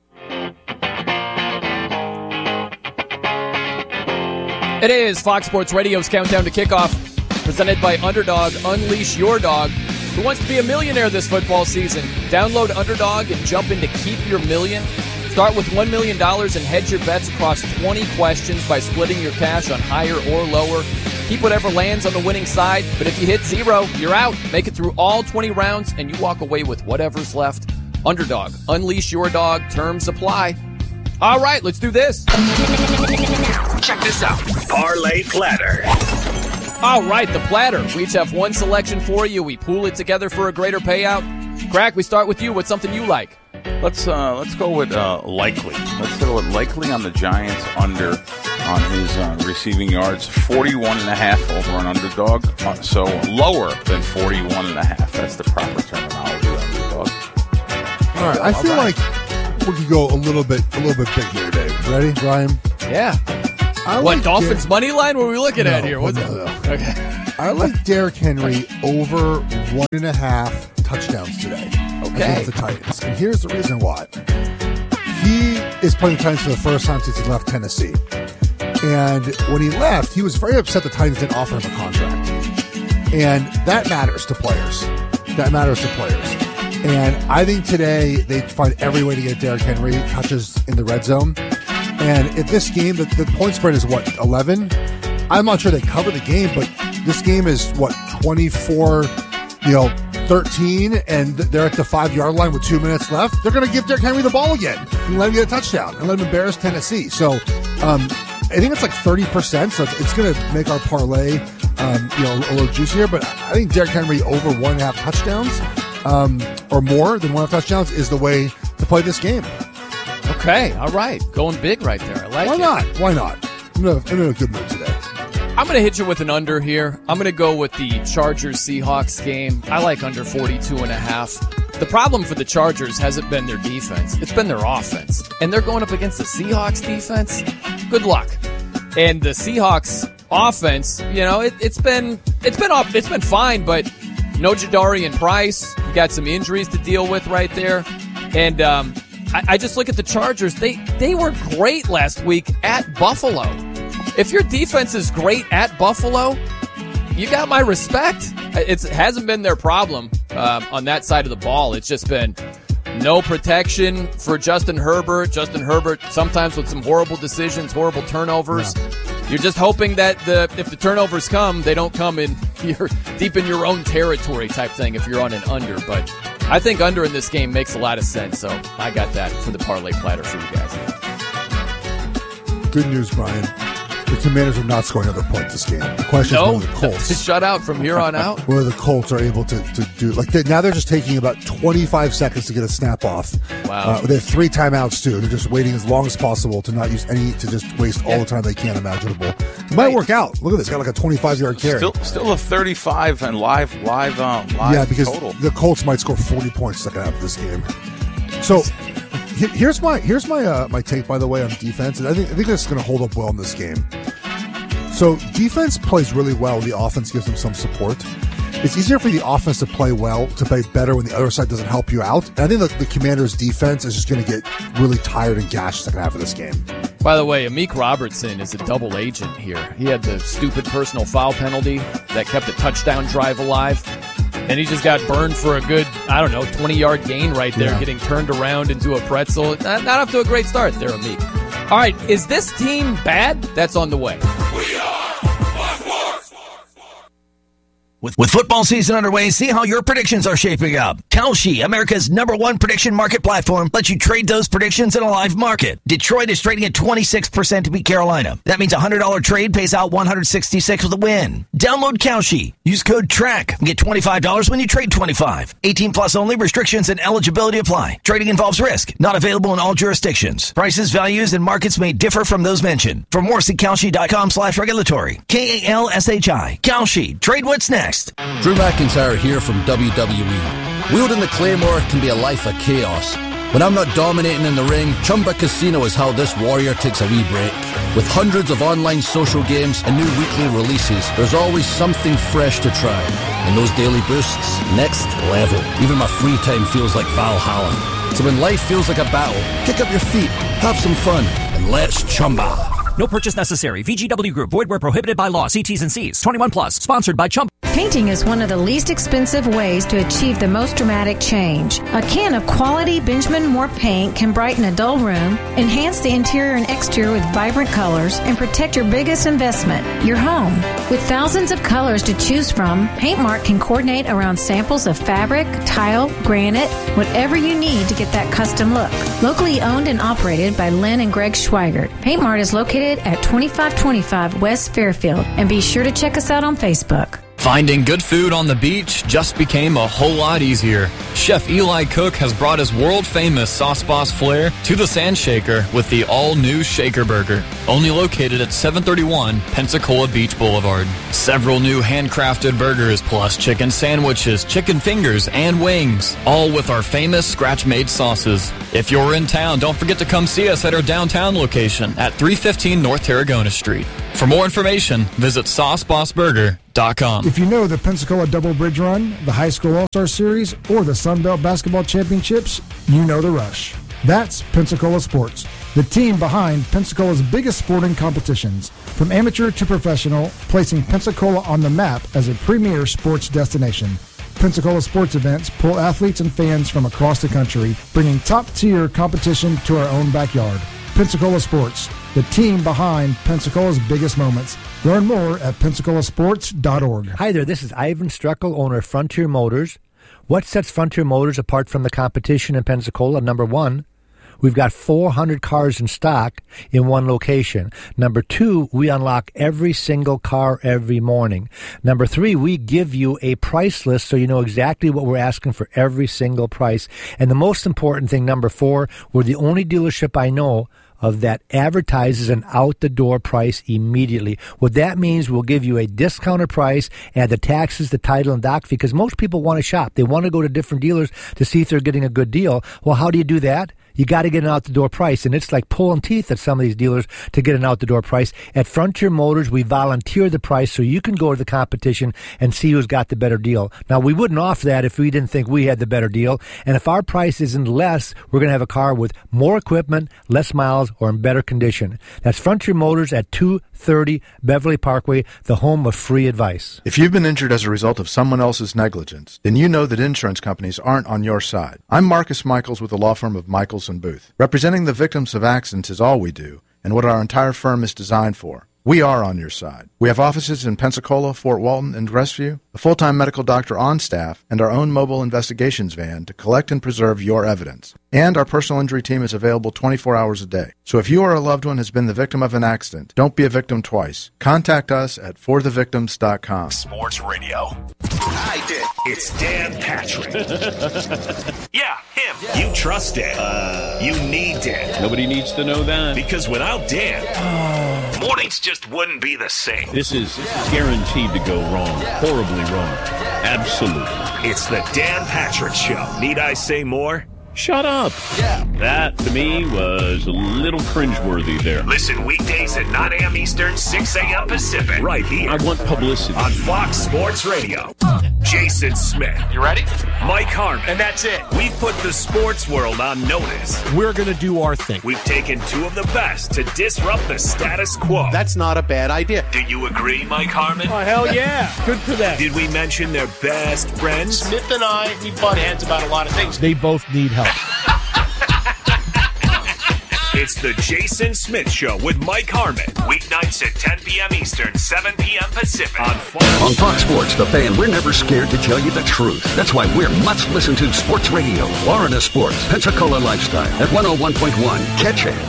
It is Fox Sports Radio's Countdown to Kickoff, presented by Underdog. Unleash your dog. Who wants to be a millionaire this football season? Download Underdog and jump into Keep Your Million. Start with $1 million and hedge your bets across 20 questions by splitting your cash on higher or lower. Keep whatever lands on the winning side, but if you hit 0, you're out. Make it through all 20 rounds, and you walk away with whatever's left. Underdog. Unleash your dog. Terms apply. All right, let's do this. Check this out. Parlay Platter. All right, the platter. We each have one selection for you. We pool it together for a greater payout. Crack, we start with you. What's something you like? Let's go with likely. Let's go with likely on the Giants under on his receiving yards. 41.5 over an underdog, so lower than 41.5. That's the proper terminology, underdog. All right, I feel like we could go a little bit big here, Dave. Ready, Brian? Yeah. Dolphins money line? What are we looking at here? What's no. Okay. I like Derrick Henry over 1.5 touchdowns today. Against the Titans. And here's the reason why. He is playing the Titans for the first time since he left Tennessee. And when he left, he was very upset the Titans didn't offer him a contract. And that matters to players. And I think today they find every way to get Derrick Henry touches in the red zone. And if this game, the point spread is 11? I'm not sure they cover the game, but this game is 24-13, and they're at the 5-yard line with 2 minutes left. They're going to give Derrick Henry the ball again and let him get a touchdown and let him embarrass Tennessee. So I think it's like 30%, so it's going to make our parlay a little juicier. But I think Derrick Henry over 1.5 touchdowns or more than 1.5 touchdowns is the way to play this game. Okay, all right. Going big right there. I like it. Why not? I'm in a good mood today. I'm going to hit you with an under here. I'm going to go with the Chargers-Seahawks game. I like under 42.5. The problem for the Chargers hasn't been their defense. It's been their offense. And they're going up against the Seahawks defense. Good luck. And the Seahawks offense, it's been fine, but no Jadarian Price. You got some injuries to deal with right there. And I just look at the Chargers. They were great last week at Buffalo. If your defense is great at Buffalo, you got my respect. It hasn't been their problem on that side of the ball. It's just been no protection for Justin Herbert. Justin Herbert sometimes with some horrible decisions, horrible turnovers. Yeah. You're just hoping that if the turnovers come, they don't come in you're deep in your own territory type thing if you're on an under. But I think under in this game makes a lot of sense. So I got that for the parlay platter for you guys. Good news, Brian. The Commanders are not scoring another point this game. The question is whether the Colts shut out from here on out. Whether the Colts are able to do now they're just taking about 25 seconds to get a snap off. Wow. They have 3 timeouts too. They're just waiting as long as possible to not use any to just waste all the time they can imaginable. It might work out. Look at this. Got like a 25-yard carry. Still a 35 and live. Yeah, because total. The Colts might score 40 points second half of this game. So. Here's my take, by the way, on defense, and I think this is going to hold up well in this game. So defense plays really well when the offense gives them some support. It's easier for the offense to play well, to play better when the other side doesn't help you out. And I think the Commanders' defense is just going to get really tired and gashed second half of this game. By the way, Amik Robertson is a double agent here. He had the stupid personal foul penalty that kept a touchdown drive alive. And he just got burned for a good, 20-yard gain right there, getting turned around into a pretzel. Not off to a great start there, Amik. All right, is this team bad? That's on the way. We are With football season underway, see how your predictions are shaping up. Kalshi, America's #1 prediction market platform, lets you trade those predictions in a live market. Detroit is trading at 26% to beat Carolina. That means a $100 trade pays out $166 with a win. Download Kalshi. Use code TRACK and get $25 when you trade $25. 18 plus only. Restrictions and eligibility apply. Trading involves risk. Not available in all jurisdictions. Prices, values, and markets may differ from those mentioned. For more, see Kalshi.com/regulatory. KALSHI. Kalshi. Trade what's next. Drew McIntyre here from WWE. Wielding the Claymore can be a life of chaos. When I'm not dominating in the ring, Chumba Casino is how this warrior takes a wee break. With hundreds of online social games and new weekly releases, there's always something fresh to try. And those daily boosts, next level. Even my free time feels like Valhalla. So when life feels like a battle, kick up your feet, have some fun, and let's Chumba. No purchase necessary. VGW Group. Void where prohibited by law. See T's and C's. 21 plus. Sponsored by Chumba. Painting is one of the least expensive ways to achieve the most dramatic change. A can of quality Benjamin Moore paint can brighten a dull room, enhance the interior and exterior with vibrant colors, and protect your biggest investment, your home. With thousands of colors to choose from, Paint Mart can coordinate around samples of fabric, tile, granite, whatever you need to get that custom look. Locally owned and operated by Lynn and Greg Schweigert, Paint Mart is located at 2525 West Fairfield, and be sure to check us out on Facebook. Finding good food on the beach just became a whole lot easier. Chef Eli Cook has brought his world-famous Sauce Boss flair to the Sand Shaker with the all-new Shaker Burger, only located at 731 Pensacola Beach Boulevard. Several new handcrafted burgers plus chicken sandwiches, chicken fingers, and wings, all with our famous scratch-made sauces. If you're in town, don't forget to come see us at our downtown location at 315 North Tarragona Street. For more information, visit SauceBossBurger.com. If you know the Pensacola Double Bridge Run, the High School All-Star Series, or the Sun Belt Basketball Championships, you know the Rush. That's Pensacola Sports, the team behind Pensacola's biggest sporting competitions, from amateur to professional, placing Pensacola on the map as a premier sports destination. Pensacola sports events pull athletes and fans from across the country, bringing top-tier competition to our own backyard. Pensacola Sports, the team behind Pensacola's biggest moments. Learn more at PensacolaSports.org. Hi there, this is Ivan Struckel, owner of Frontier Motors. What sets Frontier Motors apart from the competition in Pensacola? Number one, we've got 400 cars in stock in one location. Number two, we unlock every single car every morning. Number three, we give you a price list so you know exactly what we're asking for every single price. And the most important thing, number four, we're the only dealership I know of that advertises an out-the-door price immediately. What that means, we'll give you a discounted price, add the taxes, the title, and doc fee, because most people want to shop. They want to go to different dealers to see if they're getting a good deal. Well, how do you do that? You got to get an out-the-door price, and it's like pulling teeth at some of these dealers to get an out-the-door price. At Frontier Motors, we volunteer the price so you can go to the competition and see who's got the better deal. Now, we wouldn't offer that if we didn't think we had the better deal, and if our price isn't less, we're going to have a car with more equipment, less miles, or in better condition. That's Frontier Motors at 230 Beverly Parkway, the home of free advice. If you've been injured as a result of someone else's negligence, then you know that insurance companies aren't on your side. I'm Marcus Michaels with the law firm of Michaels & Booth. Representing the victims of accidents is all we do, and what our entire firm is designed for. We are on your side. We have offices in Pensacola, Fort Walton, and Crestview, a full-time medical doctor on staff, and our own mobile investigations van to collect and preserve your evidence. And our personal injury team is available 24 hours a day. So if you or a loved one has been the victim of an accident, don't be a victim twice. Contact us at forthevictims.com. Sports Radio. I did. It's Dan Patrick. Yeah, him. Yeah. You trust Dan. You need Dan. Nobody needs to know that. Because without Dan, mornings just wouldn't be the same. This is guaranteed to go wrong. Horribly wrong. Absolutely. It's the Dan Patrick Show. Need I say more? Shut up. Yeah. That, to me, was a little cringeworthy there. Listen weekdays at 9 a.m. Eastern, 6 a.m. Pacific. Right here. I want publicity. On Fox Sports Radio. Jason Smith. You ready? Mike Harmon. And that's it. We've put the sports world on notice. We're going to do our thing. We've taken two of the best to disrupt the status quo. That's not a bad idea. Do you agree, Mike Harmon? Oh, hell yeah. Good for them. Did we mention their best friends? Smith and I, we butt heads about a lot of things. They both need help. It's the Jason Smith Show with Mike Harmon. Weeknights at 10 p.m. Eastern, 7 p.m. Pacific. On Fox Sports, The Fan, we're never scared to tell you the truth. That's why we're must-listen-to sports radio. Florida Sports, Pensacola Lifestyle at 101.1. Catch it.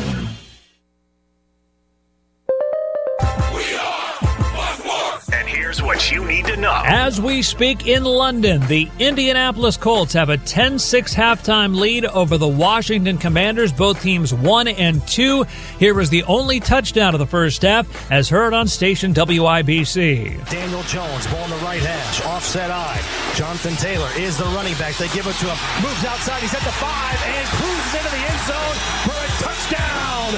What you need to know. As we speak in London, the Indianapolis Colts have a 10-6 halftime lead over the Washington Commanders. Both teams 1-2. Here is the only touchdown of the first half, as heard on station WIBC. Daniel Jones, ball in the right hash, offset eye. Jonathan Taylor is the running back. They give it to him. Moves outside. He's at the 5 and cruises into the end zone for a touchdown.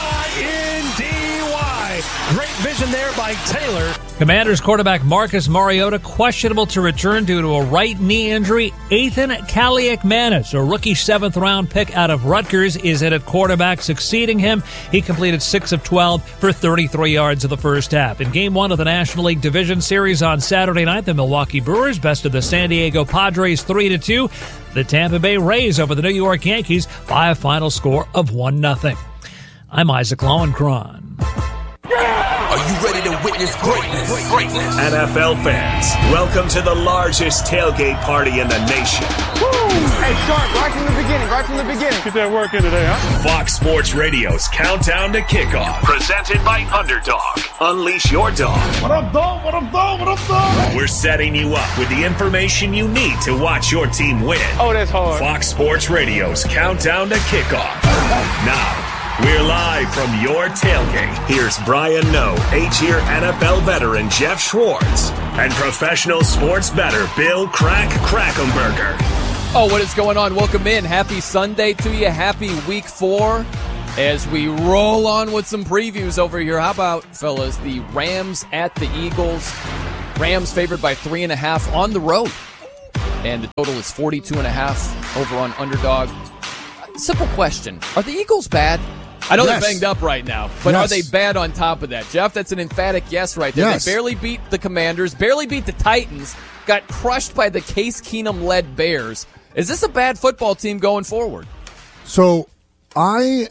INDY. Great vision there by Taylor. Commanders quarterback Marcus Mariota questionable to return due to a right knee injury. Ethan Kaliakmanis, a rookie 7th-round pick out of Rutgers, is in at quarterback, succeeding him. He completed 6 of 12 for 33 yards of the first half. In Game 1 of the National League Division Series on Saturday night, the Milwaukee Brewers bested the San Diego Padres 3-2. The Tampa Bay Rays over the New York Yankees by a final score of 1-0. I'm Isaac Lowenkron. Are you ready to witness witness greatness. NFL fans, welcome to the largest tailgate party in the nation. Woo! Hey, Sharp, right from the beginning. Get that work in today, huh? Fox Sports Radio's Countdown to Kickoff, presented by Underdog. Unleash your dog. What up, dog? We're setting you up with the information you need to watch your team win. Oh, that's hard. Fox Sports Radio's Countdown to Kickoff. Now, we're live from your tailgate. Here's Brian Noe, 8-year NFL veteran Jeff Schwartz, and professional sports bettor Bill Krackomberger. Oh, what is going on? Welcome in. Happy Sunday to you. Happy Week 4 as we roll on with some previews over here. How about, fellas, the Rams at the Eagles? Rams favored by 3.5 on the road. And the total is 42.5 over on Underdog. Simple question. Are the Eagles bad? I know they're banged up right now, but are they bad on top of that? Jeff, that's an emphatic yes right there. Yes. They barely beat the Commanders, barely beat the Titans, got crushed by the Case Keenum-led Bears. Is this a bad football team going forward? So I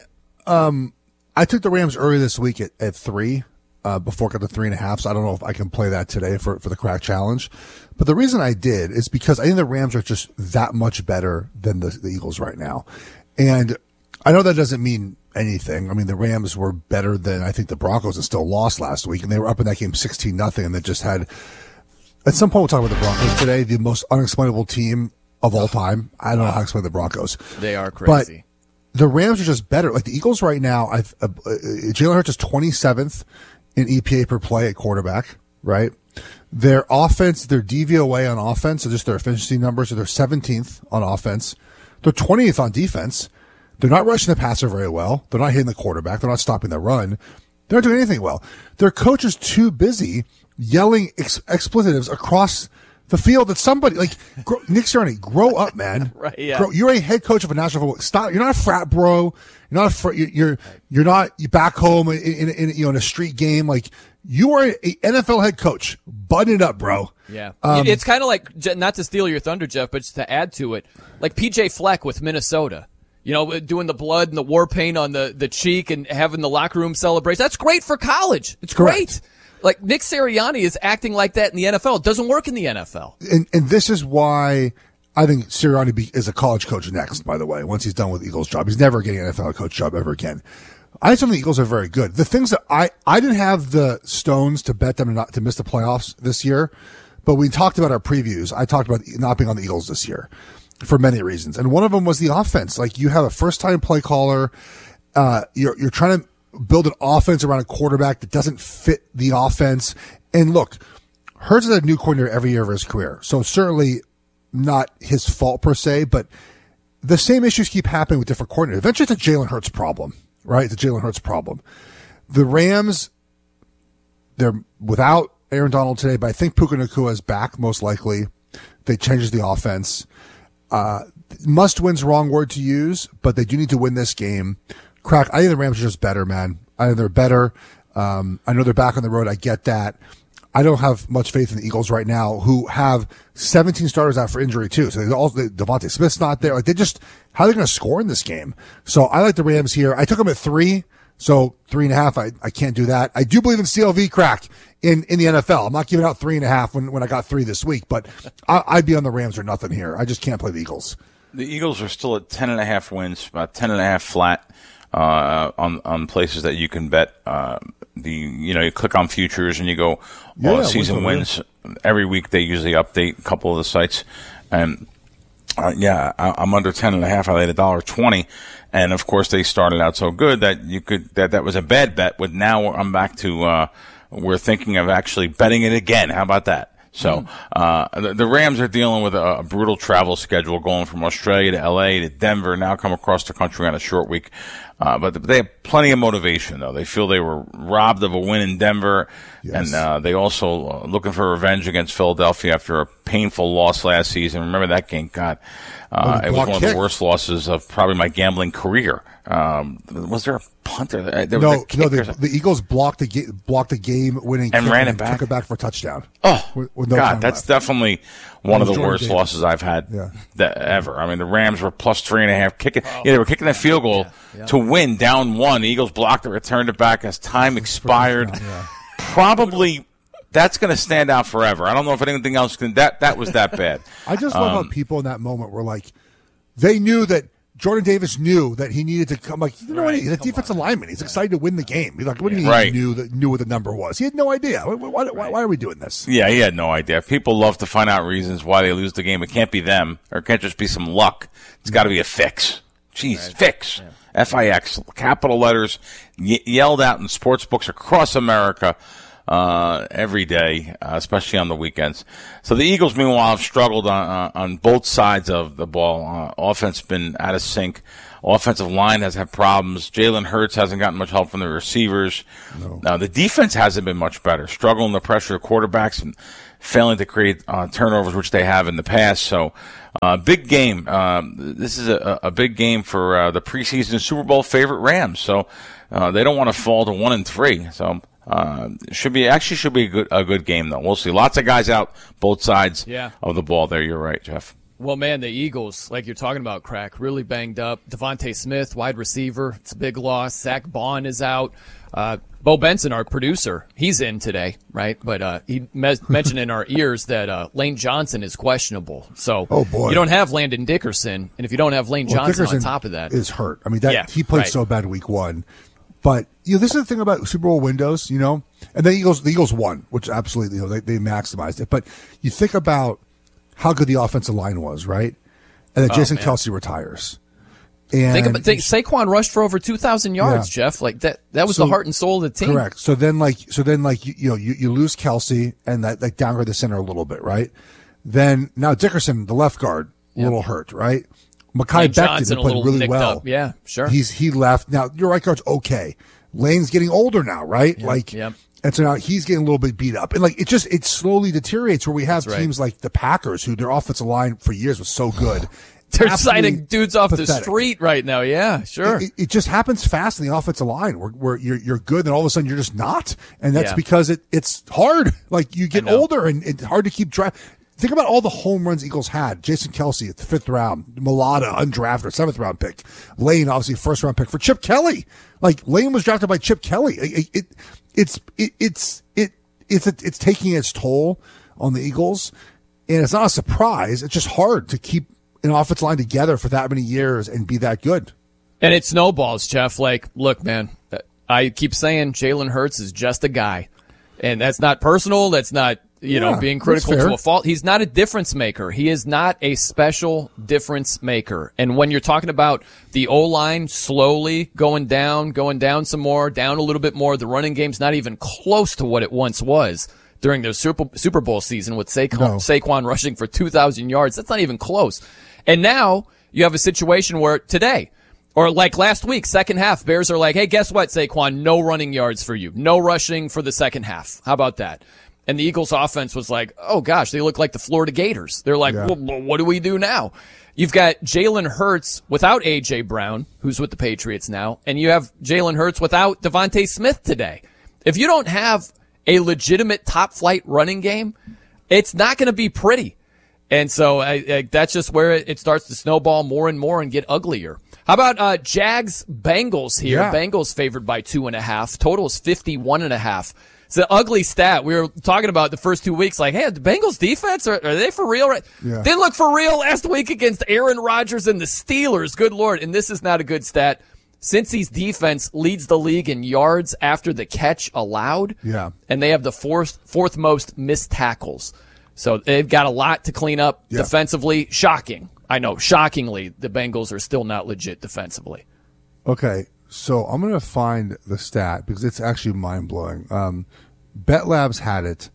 took the Rams early this week at 3 before it got to 3.5, so I don't know if I can play that today for the Crack Challenge. But the reason I did is because I think the Rams are just that much better than the Eagles right now. And I know that doesn't mean anything. I mean, the Rams were better than I think the Broncos and still lost last week, and they were up in that game 16-0, and they just had, at some point we'll talk about the Broncos today, the most unexplainable team of all time. I don't know how to explain the Broncos. They are crazy. But the Rams are just better. Like the Eagles right now, Jalen Hurts is 27th in EPA per play at quarterback, right? Their offense, their DVOA on offense, so just their efficiency numbers, so they're 17th on offense. They're 20th on defense. They're not rushing the passer very well. They're not hitting the quarterback. They're not stopping the run. They're not doing anything well. Their coach is too busy yelling expletives across the field that somebody, like Nick Sirianni, grow up, man. Right, yeah. You're a head coach of a national football. Stop. You're not a frat bro. You're not back home in a street game. Like you are an NFL head coach. Button it up, bro. Yeah. It's kind of like, not to steal your thunder, Jeff, but just to add to it, like PJ Fleck with Minnesota. You know, doing the blood and the war paint on the cheek and having the locker room celebration. That's great for college. It's great. Like Nick Sirianni is acting like that in the NFL. It doesn't work in the NFL. And this is why I think Sirianni is a college coach next, by the way, once he's done with the Eagles job. He's never getting an NFL coach job ever again. I think the Eagles are very good. The things that I didn't have the stones to bet them not to miss the playoffs this year, but we talked about our previews. I talked about not being on the Eagles this year for many reasons. And one of them was the offense. Like you have a first-time play caller. You're trying to build an offense around a quarterback that doesn't fit the offense. And look, Hurts is a new coordinator every year of his career. So certainly not his fault per se, but the same issues keep happening with different coordinators. Eventually it's a Jalen Hurts problem, right? It's a Jalen Hurts problem. The Rams, they're without Aaron Donald today, but I think Puka Nacua is back most likely. They changes the offense. Must win's wrong word to use, but they do need to win this game. Crack, I think the Rams are just better, man. I think they're better. I know they're back on the road. I get that. I don't have much faith in the Eagles right now, who have 17 starters out for injury too. So Devontae Smith's not there. Like how are they going to score in this game? So I like the Rams here. I took them at 3. So 3.5, I can't do that. I do believe in CLV, Crack, in the NFL. I'm not giving out 3.5 when I got 3 this week, but I'd be on the Rams or nothing here. I just can't play the Eagles. The Eagles are still at 10.5 wins, about 10.5 flat on places that you can bet. You click on futures and you go all season wins. Every week they usually update a couple of the sites, and I'm under 10.5. I laid $1.20. And of course, they started out so good that that was a bad bet. But now I'm back to we're thinking of actually betting it again. How about that? So the Rams are dealing with a brutal travel schedule, going from Australia to L.A. to Denver, now come across the country on a short week. But they have plenty of motivation, though. They feel they were robbed of a win in Denver, and they also looking for revenge against Philadelphia after a painful loss last season. Remember that game? God, it was one of the worst losses of probably my gambling career. Was there a punter? The Eagles blocked the game-winning and ran it back. Took it back for a touchdown. Oh, God, that's definitely one of the worst losses I've had ever. I mean, the Rams were plus 3.5 kicking. They were kicking that field goal to win, down 1. The Eagles blocked it, returned it back as time expired. probably that's going to stand out forever. I don't know if anything else can. That was that bad. I just love how people in that moment were like, they knew that Jordan Davis knew that he needed to come. Like, you know what? He's a defensive lineman. He's excited to win the game. He's like, what do you mean? He knew what the number was? He had no idea. Why are we doing this? Yeah, he had no idea. People love to find out reasons why they lose the game. It can't be them, or it can't just be some luck. It's got to be a fix. Jeez, fix. Yeah. F-I-X, capital letters, yelled out in sports books across America every day, especially on the weekends. So the Eagles, meanwhile, have struggled on both sides of the ball. Offense been out of sync. Offensive line has had problems. Jalen Hurts hasn't gotten much help from the receivers. No. The defense hasn't been much better, struggling to pressure quarterbacks and failing to create turnovers, which they have in the past. So big game. This is a big game for the preseason Super Bowl favorite Rams. So they don't want to fall to 1-3. So should be a good game though. We'll see. Lots of guys out both sides of the ball there. You're right, Jeff. Well, man, the Eagles, like you're talking about, Crack, really banged up. Devontae Smith, wide receiver, it's a big loss. Zach Bond is out. Bo Benson, our producer, he's in today, right? But he mentioned in our ears that Lane Johnson is questionable. So you don't have Landon Dickerson, and if you don't have Lane Johnson Dickerson on top of that, is hurt. I mean, he played so bad week one. But this is the thing about Super Bowl windows, and the Eagles won, which absolutely they maximized it. But you think about how good the offensive line was, right? And then Jason Kelce retires. And Saquon rushed for over 2,000 yards, Jeff. Like that was the heart and soul of the team. Correct. So then you lose Kelce and that downgrade the center a little bit, right? Then now Dickerson, the left guard, a little hurt, right? Mekhi Becton played really well. Up. Yeah, sure. He left. Now your right guard's okay. Lane's getting older now, right? And so now he's getting a little bit beat up. And it slowly deteriorates where we have teams like the Packers, who their offensive line for years was so good. They're signing dudes off the street right now. Yeah, sure. It just happens fast in the offensive line where you're good and all of a sudden you're just not. And that's because it's hard. Like you get older and it's hard to keep track. Think about all the home runs Eagles had. Jason Kelce at the 5th round, Mulata, undrafted, 7th round pick. Lane, obviously, 1st round pick for Chip Kelly. Like Lane was drafted by Chip Kelly. It's taking its toll on the Eagles, and it's not a surprise. It's just hard to keep an offensive line together for that many years and be that good. And it snowballs, Jeff. Like, look, man, I keep saying Jalen Hurts is just a guy, and that's not personal. That's not being critical to a fault. He's not a difference maker. He is not a special difference maker. And when you're talking about the O-line slowly going down some more, down a little bit more, the running game's not even close to what it once was during the Super Bowl season with Saquon rushing for 2,000 yards. That's not even close. And now you have a situation where today, or like last week, second half, Bears are like, hey, guess what, Saquon? No running yards for you. No rushing for the second half. How about that? And the Eagles offense was like, oh gosh, they look like the Florida Gators. They're like, well, what do we do now? You've got Jalen Hurts without A.J. Brown, who's with the Patriots now, and you have Jalen Hurts without Devontae Smith today. If you don't have a legitimate top-flight running game, it's not going to be pretty. And so that's just where it starts to snowball more and more and get uglier. How about Jags-Bengals here? Yeah. Bengals favored by 2.5. Total is 51.5. It's an ugly stat. We were talking about the first 2 weeks, like, hey, the Bengals defense, are they for real? Right? Yeah. They look for real last week against Aaron Rodgers and the Steelers. Good Lord. And this is not a good stat. Cincy's defense leads the league in yards after the catch allowed. Yeah. And they have the fourth most missed tackles. So they've got a lot to clean up defensively. Shocking. I know, shockingly, the Bengals are still not legit defensively. Okay. So I'm going to find the stat because it's actually mind-blowing. Bet Labs had it.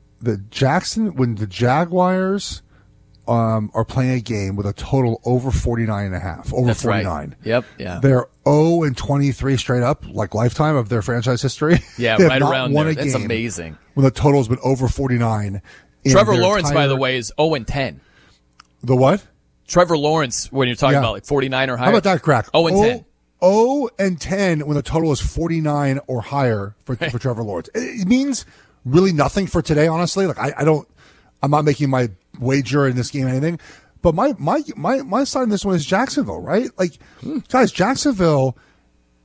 When the Jaguars are playing a game with a total over 49.5, over That's 49. Right. Yep, yeah. They're 0-23 straight up, like lifetime of their franchise history. Yeah, right around there. That's amazing. When the total's been over 49. Trevor Lawrence, by the way, is 0-10. The what? Trevor Lawrence, when you're talking about like 49 or higher. How about that, Crack? 0-10. 0-10 when the total is 49 or higher for Trevor Lawrence. It means really nothing for today, honestly. Like I'm not making my wager in this game or anything. But my side in this one is Jacksonville, right? Like, guys, Jacksonville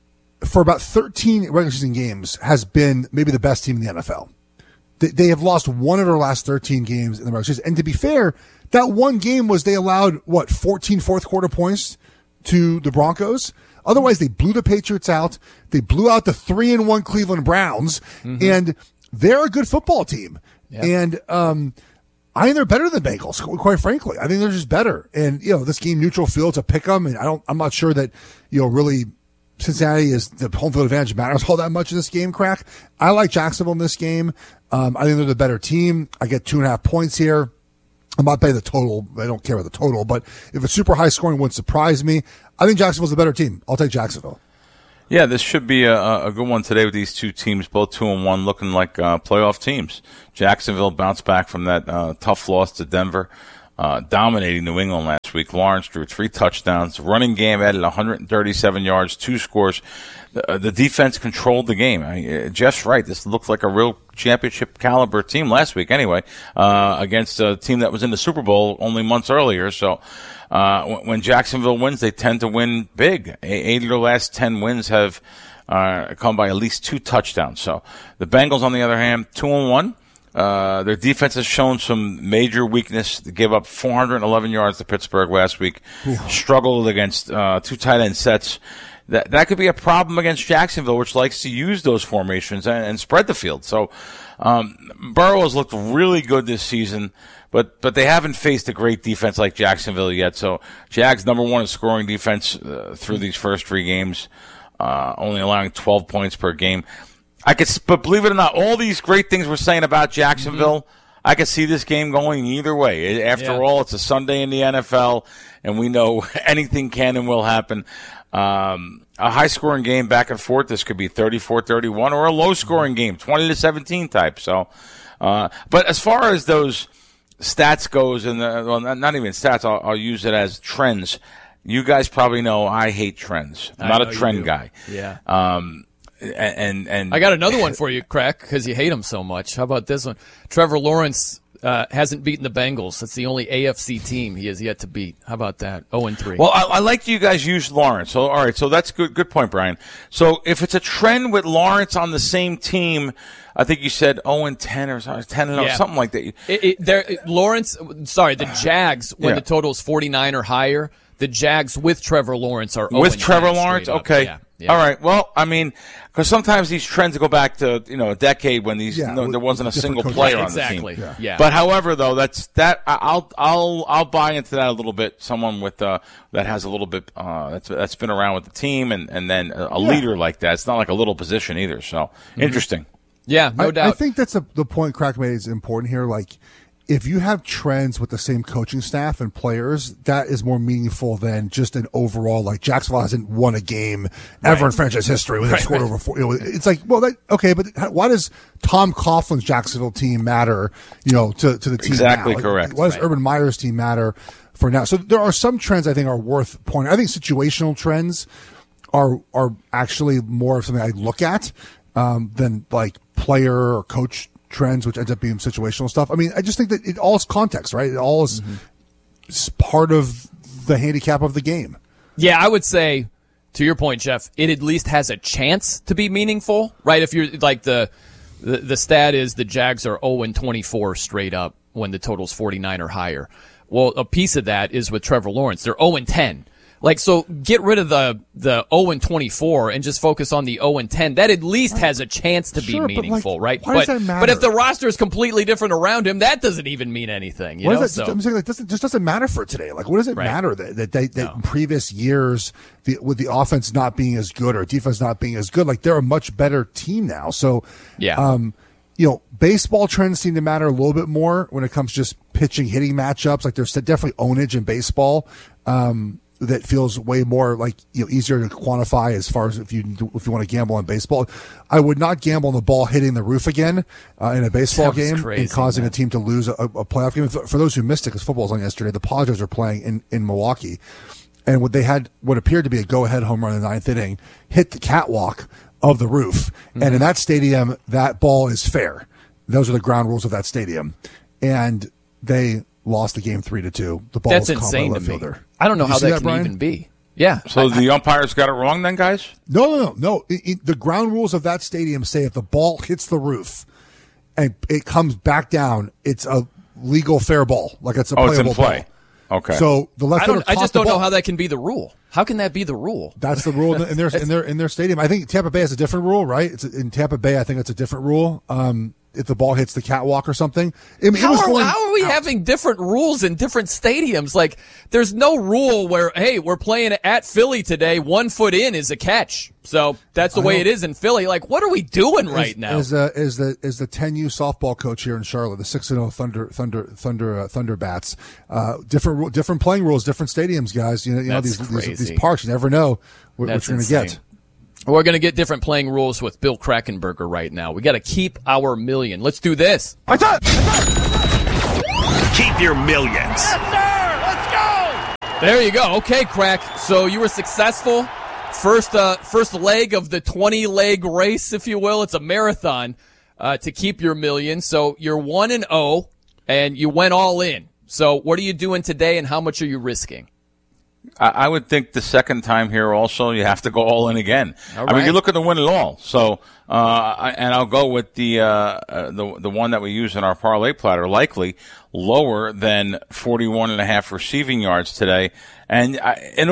for about 13 regular season games, has been maybe the best team in the NFL. They have lost one of their last 13 games in the regular season. And to be fair, that one game was they allowed, 14 fourth quarter points to the Broncos. Otherwise, they blew the Patriots out. They blew out the 3-1 Cleveland Browns. Mm-hmm. And they're a good football team. Yep. And I think they're better than the Bengals, quite frankly. I think they're just better. And, this game, neutral field's a pick 'em. And I'm not sure that, really Cincinnati is the home field advantage matters all that much in this game, Crack. I like Jacksonville in this game. I think they're the better team. I get 2.5 points here. I'm not betting the total. I don't care about the total, but if it's super high scoring, wouldn't surprise me. I think Jacksonville's the better team. I'll take Jacksonville. Yeah, this should be a good one today with these two teams, both 2-1, looking like playoff teams. Jacksonville bounced back from that tough loss to Denver, dominating New England last week. Lawrence drew 3 touchdowns. Running game added 137 yards, 2 scores. The defense controlled the game. Jeff's right. This looks like a real championship caliber team last week anyway, against a team that was in the Super Bowl only months earlier. So when Jacksonville wins, they tend to win big. 8 of their last 10 wins have come by at least 2 touchdowns. So the Bengals, on the other hand, 2-1. Their defense has shown some major weakness. They gave up 411 yards to Pittsburgh last week. Struggled against 2 tight end sets. That could be a problem against Jacksonville, which likes to use those formations and spread the field. So Burrow has looked really good this season, but they haven't faced a great defense like Jacksonville yet. So Jags #1 in scoring defense through these first 3 games, only allowing 12 points per game. But believe it or not, all these great things we're saying about Jacksonville, I could see this game going either way. After all, it's a Sunday in the NFL, and we know anything can and will happen. A high-scoring game back and forth. This could be 34-31 or a low-scoring game, 20-17 type. So, but as far as those stats goes, and not even stats, I'll use it as trends. You guys probably know I hate trends. I'm not a trend guy. Yeah. And I got another one for you, Crack, because you hate him so much. How about this one? Trevor Lawrence hasn't beaten the Bengals. That's the only AFC team he has yet to beat. How about that? 0-3. Well, I like you guys use Lawrence. So, all right. So that's good point, Brian. So if it's a trend with Lawrence on the same team, I think you said 0-10 or 10-0, something like that. The Jags, when the total is 49 or higher, the Jags with Trevor Lawrence are 0-10. With Trevor Lawrence? Okay. Yeah. All right. Well, I mean, because sometimes these trends go back to a decade when there wasn't a single player on the team. Yeah. But however, though, I'll buy into that a little bit. Someone with that has a little bit that's been around with the team, and then a leader like that. It's not like a little position either. So interesting. Yeah, no doubt. I think that's the point Crack made is important here. Like, if you have trends with the same coaching staff and players, that is more meaningful than just an overall, like, Jacksonville hasn't won a game ever in franchise history when they've scored over 4. It's like, well, but why does Tom Coughlin's Jacksonville team matter, to the team Exactly now? correct. Why does Urban Meyer's team matter for now? So there are some trends I think are worth pointing. I think situational trends are actually more of something I look at than, like, player or coach trends, which ends up being situational stuff. I mean, I just think that it all is context, right? It all is part of the handicap of the game. Yeah, I would say, to your point, Jeff, it at least has a chance to be meaningful, right? If you're like the stat is the Jags are 0-24 straight up when the total's 49 or higher. Well, a piece of that is with Trevor Lawrence. They're 0-10. Like, so get rid of the 0-24 and just focus on the 0-10. That at least has a chance to be meaningful, right? Why does that matter? But if the roster is completely different around him, that doesn't even mean anything. You know? I'm saying, like, it just doesn't matter for today. Like, what does it matter that in previous years, with the offense not being as good or defense not being as good, like, they're a much better team now. So, baseball trends seem to matter a little bit more when it comes to just pitching, hitting matchups. Like, there's definitely ownage in baseball. That feels way more like easier to quantify as far as if you want to gamble on baseball. I would not gamble on the ball hitting the roof again in a baseball game and causing a team to lose a playoff game. For those who missed it, because football was on yesterday, the Padres are playing in Milwaukee, and they had what appeared to be a go-ahead home run in the 9th inning hit the catwalk of the roof, and in that stadium, that ball is fair. Those are the ground rules of that stadium, and they lost the game 3-2. The ball That's was caught by insane left to me. fielder. I don't know how that can even be. Yeah. So the umpires got it wrong then, guys? No. The ground rules of that stadium say if the ball hits the roof and it comes back down, it's a legal fair ball. Like it's a playable it's in play. ball. Okay. So the left fielder I just don't know how that can be the rule. How can that be the rule? That's the rule in their stadium. I think Tampa Bay has a different rule, right? It's in Tampa Bay. I think it's a different rule. If the ball hits the catwalk or something. How are we having different rules in different stadiums? Like, there's no rule where, hey, we're playing at Philly today. 1 foot in is a catch. So that's the way it is in Philly. Like, what are we doing right now? Is the 10U softball coach here in Charlotte, the 6-0 Thunderbats. Different playing rules, different stadiums, guys. You know these parks. You never know what you're going to get. We're going to get different playing rules with Bill Krackomberger right now. We got to keep our million. Let's do this. Keep your millions. Yes, sir. Let's go. There you go. Okay, Crack. So you were successful. First leg of the 20-leg race, if you will. It's a marathon to keep your million. So you're 1-0, and you went all in. So what are you doing today, and how much are you risking? I would think the second time here also you have to go all in again. Right. I mean, you look at the win it all. So, and I'll go with the one that we use in our parlay platter, likely lower than 41.5 receiving yards today. And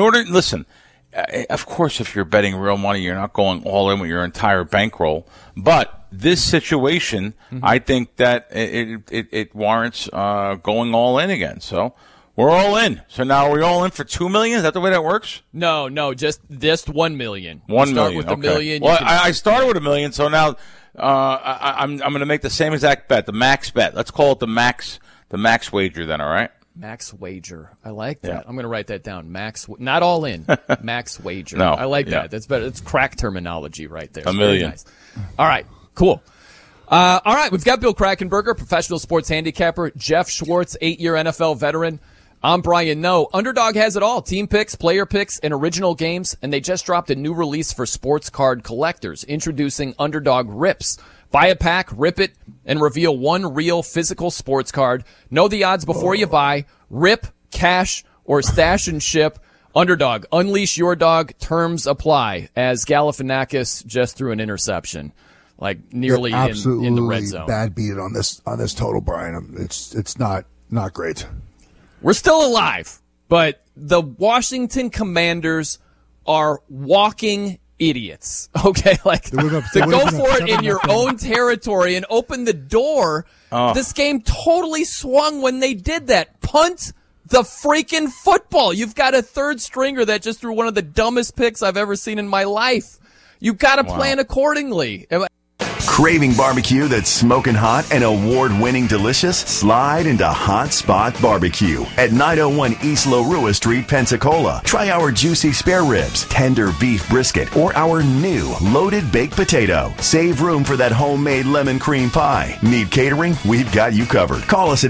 of course, if you're betting real money, you're not going all in with your entire bankroll. But this situation, I think that it warrants going all in again. So. We're all in. So now are we all in for $2 million? Is that the way that works? No, just $1 million. $1 million. Start with $1 million. Well, I started with $1 million, so now I'm going to make the same exact bet, the max bet. Let's call it the max wager then. All right. Max wager. I like that. Yeah. I'm going to write that down. Not all in. Max wager. No. I like that. That's better. It's crack terminology right there. $1 million. Nice. All right. Cool. All right. We've got Bill Krackomberger, professional sports handicapper. Jeff Schwartz, 8-year NFL veteran. I'm Brian Noe. Underdog has it all. Team picks, player picks, and original games. And they just dropped a new release for sports card collectors, introducing Underdog Rips. Buy a pack, rip it, and reveal one real physical sports card. Know the odds before you buy. Rip, cash, or stash and ship. Underdog. Unleash your dog. Terms apply. As Galifianakis just threw an interception. Like nearly in the red zone. Bad beat on this total, Brian. It's not great. We're still alive, but the Washington Commanders are walking idiots. Okay, like to go for it in your own territory and open the door. This game totally swung when they did that. Punt the freaking football. You've got a third stringer that just threw one of the dumbest picks I've ever seen in my life. You've got to plan accordingly. Craving barbecue that's smoking hot and award-winning delicious? Slide into Hot Spot Barbecue at 901 East Larua Street, Pensacola. Try our juicy spare ribs, tender beef brisket, or our new loaded baked potato. Save room for that homemade lemon cream pie. Need catering? We've got you covered. Call us at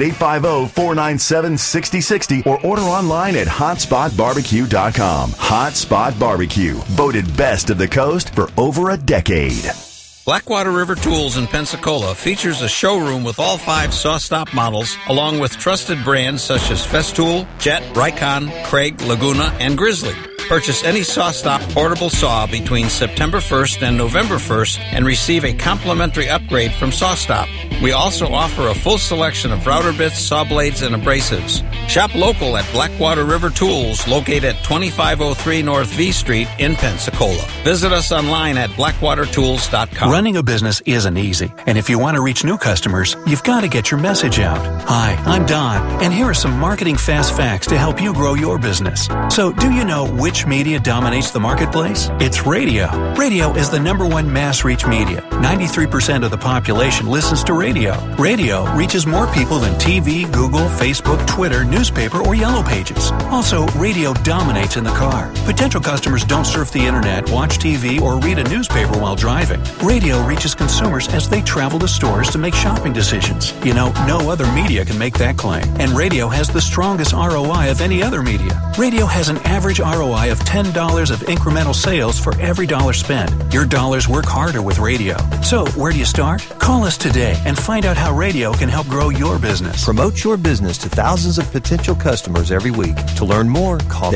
850-497-6060 or order online at hotspotbarbecue.com. Hot Spot Barbecue, voted best of the coast for over a decade. Blackwater River Tools in Pensacola features a showroom with all 5 SawStop models, along with trusted brands such as Festool, Jet, Rycon, Craig, Laguna, and Grizzly. Purchase any SawStop portable saw between September 1st and November 1st and receive a complimentary upgrade from SawStop. We also offer a full selection of router bits, saw blades, and abrasives. Shop local at Blackwater River Tools, located at 2503 North V Street in Pensacola. Visit us online at blackwatertools.com. Running a business isn't easy, and if you want to reach new customers, you've got to get your message out. Hi, I'm Don, and here are some marketing fast facts to help you grow your business. So, do you know which media dominates the marketplace? It's radio. Radio is the #1 mass reach media. 93% of the population listens to radio. Radio reaches more people than TV, Google, Facebook, Twitter, newspaper, or Yellow Pages. Also, radio dominates in the car. Potential customers don't surf the internet, watch TV, or read a newspaper while driving. Radio reaches consumers as they travel to stores to make shopping decisions. You know, no other media can make that claim. And radio has the strongest ROI of any other media. Radio has an average ROI of $10 of incremental sales for every dollar spent. Your dollars work harder with radio. So, where do you start? Call us today and find out how radio can help grow your business. Promote your business to thousands of potential potential customers every week. To learn more, call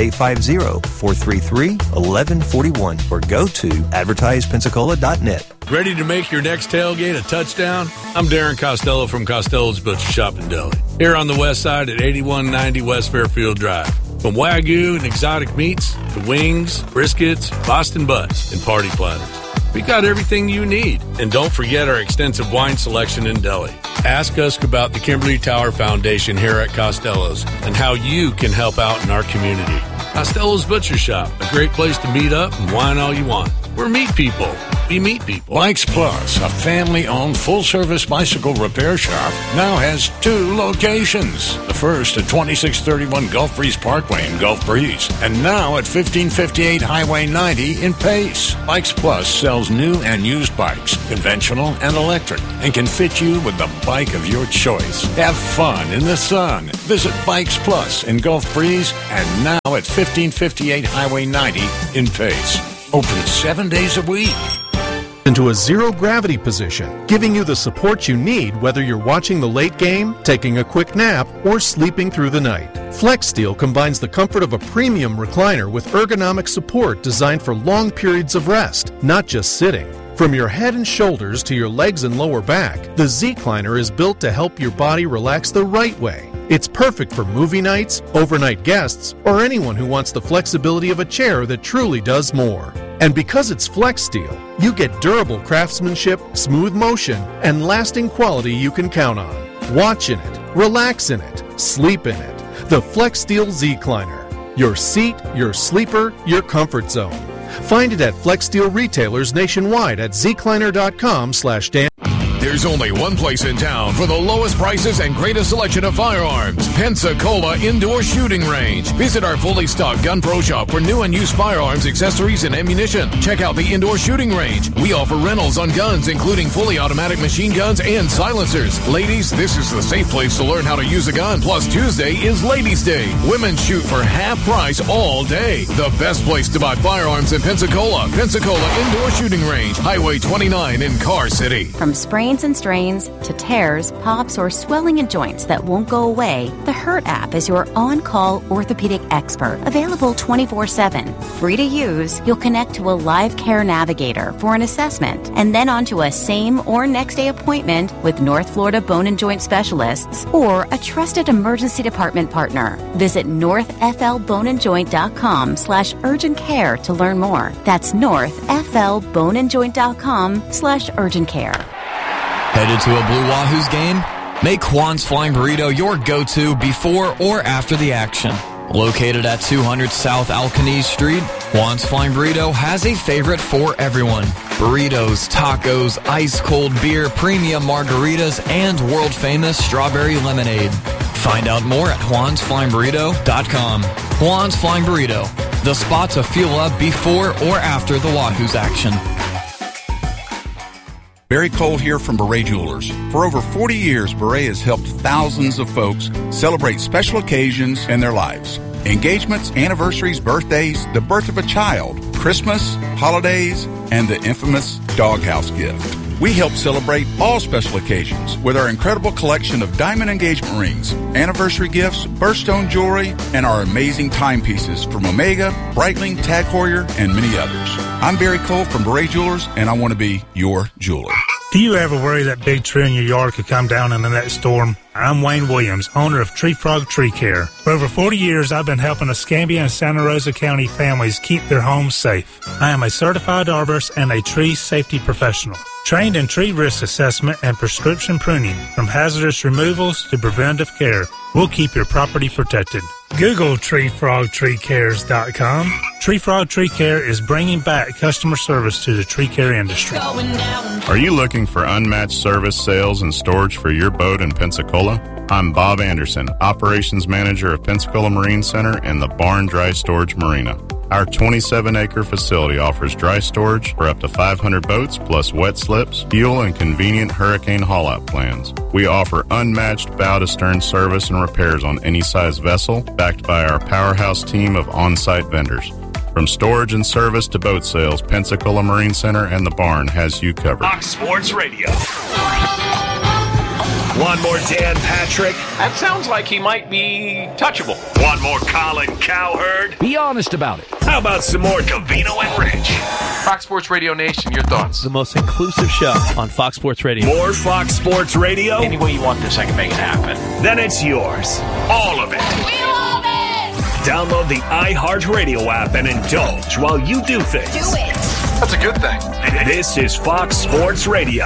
850-433-1141 or go to advertisepensacola.net. Ready to make your next tailgate a touchdown? I'm Darren Costello from Costello's Butcher Shop in Deli, here on the west side at 8190 West Fairfield Drive. From Wagyu and exotic meats to wings, briskets, Boston butts, and party platters, we got everything you need. And don't forget our extensive wine selection in deli. Ask us about the Kimberly Tower Foundation here at Costello's and how you can help out in our community. Costello's Butcher Shop, a great place to meet up and wine all you want. We're meat people. We meet people. Bikes Plus, a family-owned full-service bicycle repair shop, now has 2 locations. The first at 2631 Gulf Breeze Parkway in Gulf Breeze, and now at 1558 Highway 90 in Pace. Bikes Plus sells new and used bikes, conventional and electric, and can fit you with the bike of your choice. Have fun in the sun. Visit Bikes Plus in Gulf Breeze, and now at 1558 Highway 90 in Pace. Open 7 days a week. Into a zero-gravity position, giving you the support you need whether you're watching the late game, taking a quick nap, or sleeping through the night. FlexSteel combines the comfort of a premium recliner with ergonomic support designed for long periods of rest, not just sitting. From your head and shoulders to your legs and lower back, the Z-Cliner is built to help your body relax the right way. It's perfect for movie nights, overnight guests, or anyone who wants the flexibility of a chair that truly does more. And because it's FlexSteel, you get durable craftsmanship, smooth motion, and lasting quality you can count on. Watch in it, relax in it, sleep in it. The FlexSteel Z-Cliner. Your seat, your sleeper, your comfort zone. Find it at FlexSteel retailers nationwide at zcliner.com/Dan. There's only one place in town for the lowest prices and greatest selection of firearms. Pensacola Indoor Shooting Range. Visit our fully stocked Gun Pro shop for new and used firearms, accessories, and ammunition. Check out the Indoor Shooting Range. We offer rentals on guns, including fully automatic machine guns and silencers. Ladies, this is the safe place to learn how to use a gun. Plus, Tuesday is Ladies' Day. Women shoot for half price all day. The best place to buy firearms in Pensacola. Pensacola Indoor Shooting Range. Highway 29 in Car City. From sprains and strains to tears, pops, or swelling in joints that won't go away, the Hurt app is your on-call orthopedic expert, available 24/7. Free to use, you'll connect to a live care navigator for an assessment, and then onto a same or next day appointment with North Florida Bone and Joint Specialists or a trusted emergency department partner. Visit northflboneandjoint.com/urgent care to learn more. That's northflboneandjoint.com/urgent care. Headed to a Blue Wahoos game? Make Juan's Flying Burrito your go-to before or after the action. Located at 200 South Alcanese Street, Juan's Flying Burrito has a favorite for everyone. Burritos, tacos, ice-cold beer, premium margaritas, and world-famous strawberry lemonade. Find out more at juansflyingburrito.com. Juan's Flying Burrito, the spot to fuel up before or after the Wahoos action. Barry Cole here from Beret Jewelers. For over 40 years, Beret has helped thousands of folks celebrate special occasions in their lives. Engagements, anniversaries, birthdays, the birth of a child, Christmas, holidays, and the infamous doghouse gift. We help celebrate all special occasions with our incredible collection of diamond engagement rings, anniversary gifts, birthstone jewelry, and our amazing timepieces from Omega, Breitling, Tag Heuer, and many others. I'm Barry Cole from Beret Jewelers, and I want to be your jeweler. Do you ever worry that big tree in your yard could come down in the next storm? I'm Wayne Williams, owner of Tree Frog Tree Care. For over 40 years, I've been helping Escambia and Santa Rosa County families keep their homes safe. I am a certified arborist and a tree safety professional, trained in tree risk assessment and prescription pruning. From hazardous removals to preventive care, we'll keep your property protected. Google TreeFrogTreeCares.com. Tree Frog Tree Care is bringing back customer service to the tree care industry. Are you looking for unmatched service, sales, and storage for your boat in Pensacola? I'm Bob Anderson, Operations Manager of Pensacola Marine Center and the Barn Dry Storage Marina. Our 27-acre facility offers dry storage for up to 500 boats, plus wet slips, fuel, and convenient hurricane haul-out plans. We offer unmatched bow-to-stern service and repairs on any size vessel, backed by our powerhouse team of on-site vendors. From storage and service to boat sales, Pensacola Marine Center and the Barn has you covered. Fox Sports Radio. Want more Dan Patrick? That sounds like he might be touchable. Want more Colin Cowherd? Be honest about it. How about some more Covino and Rich? Fox Sports Radio Nation, your thoughts? The most inclusive show on Fox Sports Radio. More Fox Sports Radio? Any way you want this, I can make it happen. Then it's yours. All of it. We love it! Download the iHeartRadio app and indulge while you do things. Do it. That's a good thing. This is Fox Sports Radio.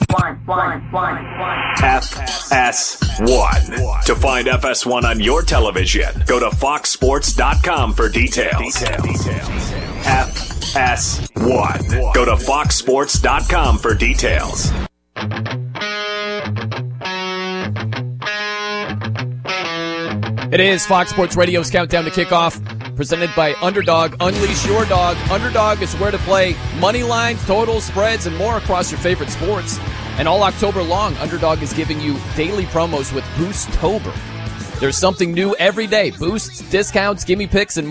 FS1. To find FS1 on your television, go to foxsports.com for details. FS1. Go to foxsports.com for details. It is Fox Sports Radio's Countdown to Kickoff, presented by Underdog. Unleash your dog. Underdog is where to play money lines, totals, spreads, and more across your favorite sports. And all October long, Underdog is giving you daily promos with Boostober. There's something new every day. Boosts, discounts, gimme picks, and